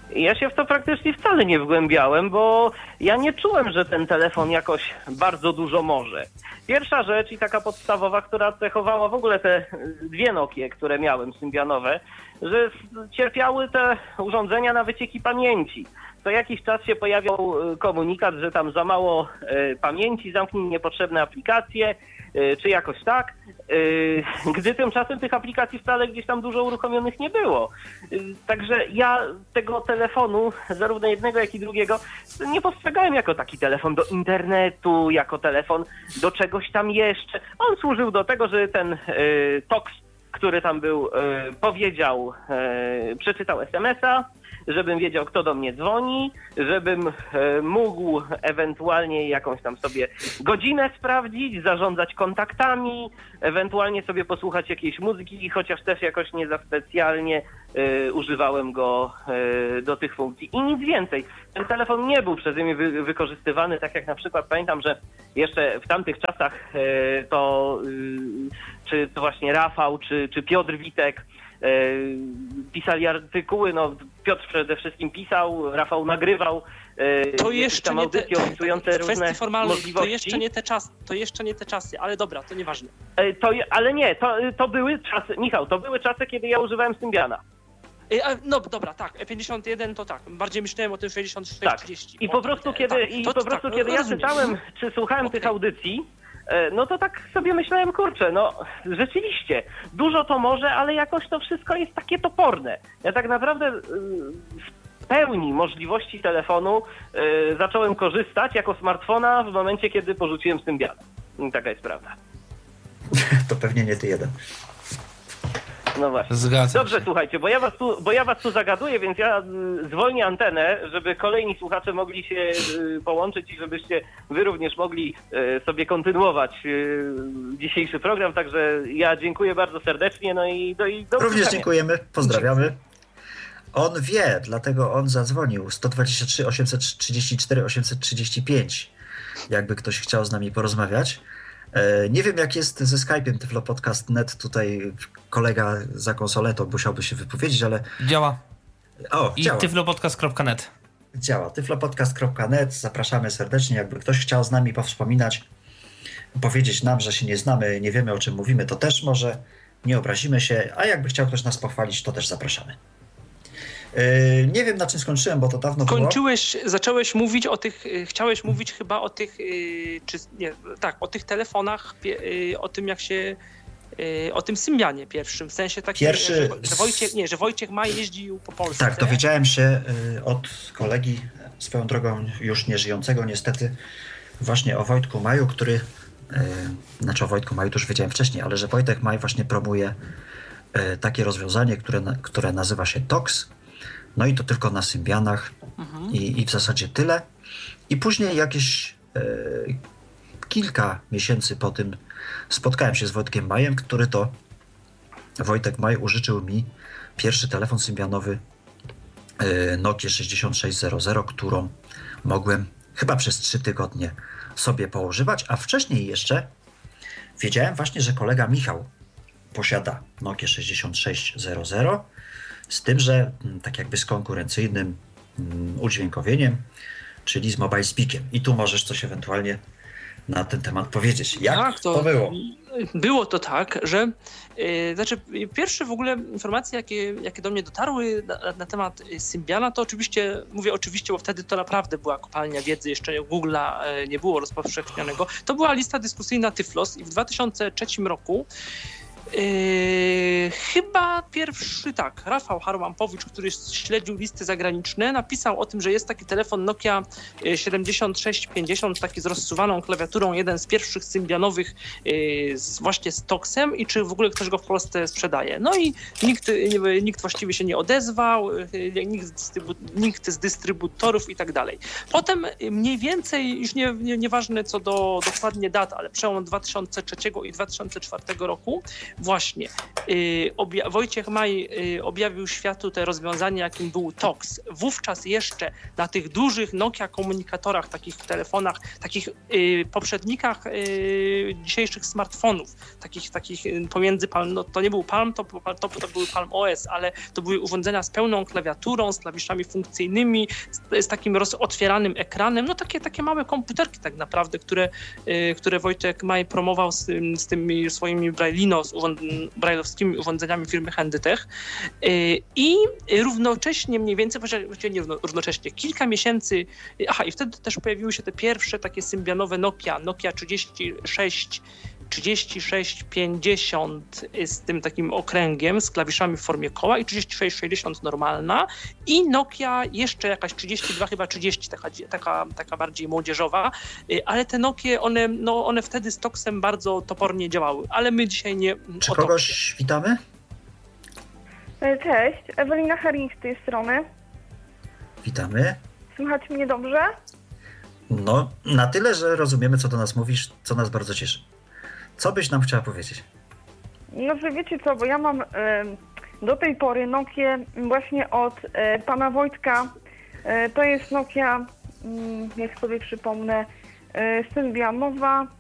Ja się w to praktycznie wcale nie wgłębiałem, bo ja nie czułem, że ten telefon jakoś bardzo dużo może. Pierwsza rzecz i taka podstawowa, która cechowała w ogóle te dwie Nokie, które miałem, symbianowe, że cierpiały te urządzenia na wycieki pamięci. Co jakiś czas się pojawiał komunikat, że tam za mało pamięci, zamknij niepotrzebne aplikacje, czy jakoś tak, gdy tymczasem tych aplikacji wcale gdzieś tam dużo uruchomionych nie było. Także ja tego telefonu, zarówno jednego, jak i drugiego, nie postrzegałem jako taki telefon do internetu, jako telefon do czegoś tam jeszcze. On służył do tego, że ten Tox, który tam był, powiedział, przeczytał es em es a, żebym wiedział, kto do mnie dzwoni, żebym e, mógł ewentualnie jakąś tam sobie godzinę sprawdzić, zarządzać kontaktami, ewentualnie sobie posłuchać jakiejś muzyki, chociaż też jakoś nie za specjalnie e, używałem go e, do tych funkcji. I nic więcej. Ten telefon nie był przeze mnie wy, wykorzystywany, tak jak na przykład pamiętam, że jeszcze w tamtych czasach e, to e, czy to właśnie Rafał, czy, czy Piotr Witek pisali artykuły, no Piotr przede wszystkim pisał, Rafał nagrywał. To jeszcze nie te, opisujące różne możliwości. To jeszcze nie te czasy, to jeszcze nie te czasy, ale dobra, to nieważne. To, ale nie, to, to były czasy, Michał, to były czasy, kiedy ja używałem Symbiana. No dobra, tak, E pięćdziesiąt jeden to tak, bardziej myślałem o tym sześćdziesiąt sześć trzydzieści. Tak. I po prostu kiedy, tak, i po prostu, tak, kiedy ja czytałem, czy słuchałem okay. tych audycji, no to tak sobie myślałem, kurczę, no rzeczywiście, dużo to może, ale jakoś to wszystko jest takie toporne. Ja tak naprawdę w pełni możliwości telefonu zacząłem korzystać jako smartfona w momencie, kiedy porzuciłem Symbiana. Taka jest prawda. To pewnie nie ty jeden. No właśnie. Zgadzam Dobrze, się. Słuchajcie, bo ja, was tu, bo ja was tu zagaduję, więc ja zwolnię antenę, żeby kolejni słuchacze mogli się połączyć i żebyście wy również mogli sobie kontynuować dzisiejszy program. Także ja dziękuję bardzo serdecznie. No i do, i do Również dziękujemy, pozdrawiamy. On wie, dlatego on zadzwonił. sto dwadzieścia trzy osiemset trzydzieści cztery osiemset trzydzieści pięć. Jakby ktoś chciał z nami porozmawiać. Nie wiem, jak jest ze Skype'iem tyflopodcast kropka net. Tutaj kolega za konsoletą musiałby się wypowiedzieć, ale... Działa. O, I działa. tyflopodcast kropka net. Działa. tyflopodcast kropka net. Zapraszamy serdecznie. Jakby ktoś chciał z nami powspominać, powiedzieć nam, że się nie znamy, nie wiemy, o czym mówimy, to też może. Nie obrazimy się. A jakby chciał ktoś nas pochwalić, to też zapraszamy. Yy, nie wiem, na czym skończyłem, bo to dawno Kończyłeś, było. zacząłeś mówić o tych, chciałeś mówić chyba o tych, yy, czy nie, tak, o tych telefonach, yy, o tym jak się, yy, o tym Symbianie pierwszym, w sensie takim, Pierwszy... że, że Wojciech, nie, że Wojciech Maj jeździł po Polsce. Tak, dowiedziałem się yy, od kolegi, swoją drogą już nieżyjącego niestety, właśnie o Wojtku Maju, który, yy, znaczy o Wojtku Maju to już wiedziałem wcześniej, ale że Wojtek Maj właśnie promuje yy, takie rozwiązanie, które, które nazywa się Tox. No i to tylko na Symbianach mhm. I, i w zasadzie tyle. I później jakieś e, kilka miesięcy po tym spotkałem się z Wojtkiem Majem, który to Wojtek Maj użyczył mi pierwszy telefon symbianowy e, Nokia sześćdziesiąt sześć zero, którą mogłem chyba przez trzy tygodnie sobie poużywać, a wcześniej jeszcze wiedziałem właśnie, że kolega Michał posiada Nokia sześćdziesiąt sześć zero, z tym, że tak jakby z konkurencyjnym mm, udźwiękowieniem, czyli z Mobile Speakiem. I tu możesz coś ewentualnie na ten temat powiedzieć. Jak tak, to, to było? Było to tak, że yy, znaczy pierwsze w ogóle informacje, jakie, jakie do mnie dotarły na, na temat Symbiana, to oczywiście, mówię oczywiście, bo wtedy to naprawdę była kopalnia wiedzy, jeszcze Google'a yy, nie było rozpowszechnionego. To była lista dyskusyjna Tyflos i w dwa tysiące trzecim roku Yy, chyba pierwszy, tak, Rafał Harłampowicz, który śledził listy zagraniczne, napisał o tym, że jest taki telefon Nokia siedemdziesiąt sześć pięćdziesiąt, taki z rozsuwaną klawiaturą, jeden z pierwszych symbianowych yy, z, właśnie z Toxem i czy w ogóle ktoś go w Polsce sprzedaje. No i nikt, yy, nikt właściwie się nie odezwał, yy, nikt, z dystrybu- nikt z dystrybutorów i tak dalej. Potem mniej więcej, już nie, nie, nieważne co do dokładnie dat, ale przełom dwa tysiące trzeciego i dwa tysiące czwartego roku, Właśnie. Yy, obja- Wojciech Maj yy, objawił światu te rozwiązanie, jakim był Tox. Wówczas jeszcze na tych dużych Nokia komunikatorach, takich telefonach, takich yy, poprzednikach yy, dzisiejszych smartfonów, takich, takich yy, pomiędzy Palm, no, to nie był Palm, to, to, to były Palm O S, ale to były urządzenia z pełną klawiaturą, z klawiszami funkcyjnymi, z, z takim otwieranym ekranem, no takie, takie małe komputerki tak naprawdę, które, yy, które Wojtek Maj promował z, z tymi swoimi Braille'ino, z urząd- brajlowskimi urządzeniami firmy Handytech yy, i równocześnie mniej więcej, właściwie nie równocześnie, kilka miesięcy, aha i wtedy też pojawiły się te pierwsze takie symbianowe Nokia, Nokia trzydzieści sześć trzydzieści sześć pięćdziesiąt z tym takim okręgiem, z klawiszami w formie koła i trzydzieści sześć sześćdziesiąt normalna i Nokia jeszcze jakaś trzydzieści dwa, chyba trzydzieści, taka, taka, taka bardziej młodzieżowa, ale te Nokie, one, no, one wtedy z Toxem bardzo topornie działały, ale my dzisiaj nie... Czy kogoś witamy? Cześć, Ewelina Herring z tej strony. Witamy. Słychać mnie dobrze? No, na tyle, że rozumiemy, co do nas mówisz, co nas bardzo cieszy. Co byś nam chciała powiedzieć? No, że wiecie co, bo ja mam y, do tej pory Nokię właśnie od y, pana Wojtka. Y, to jest Nokia, y, jak sobie przypomnę, y, symbianowa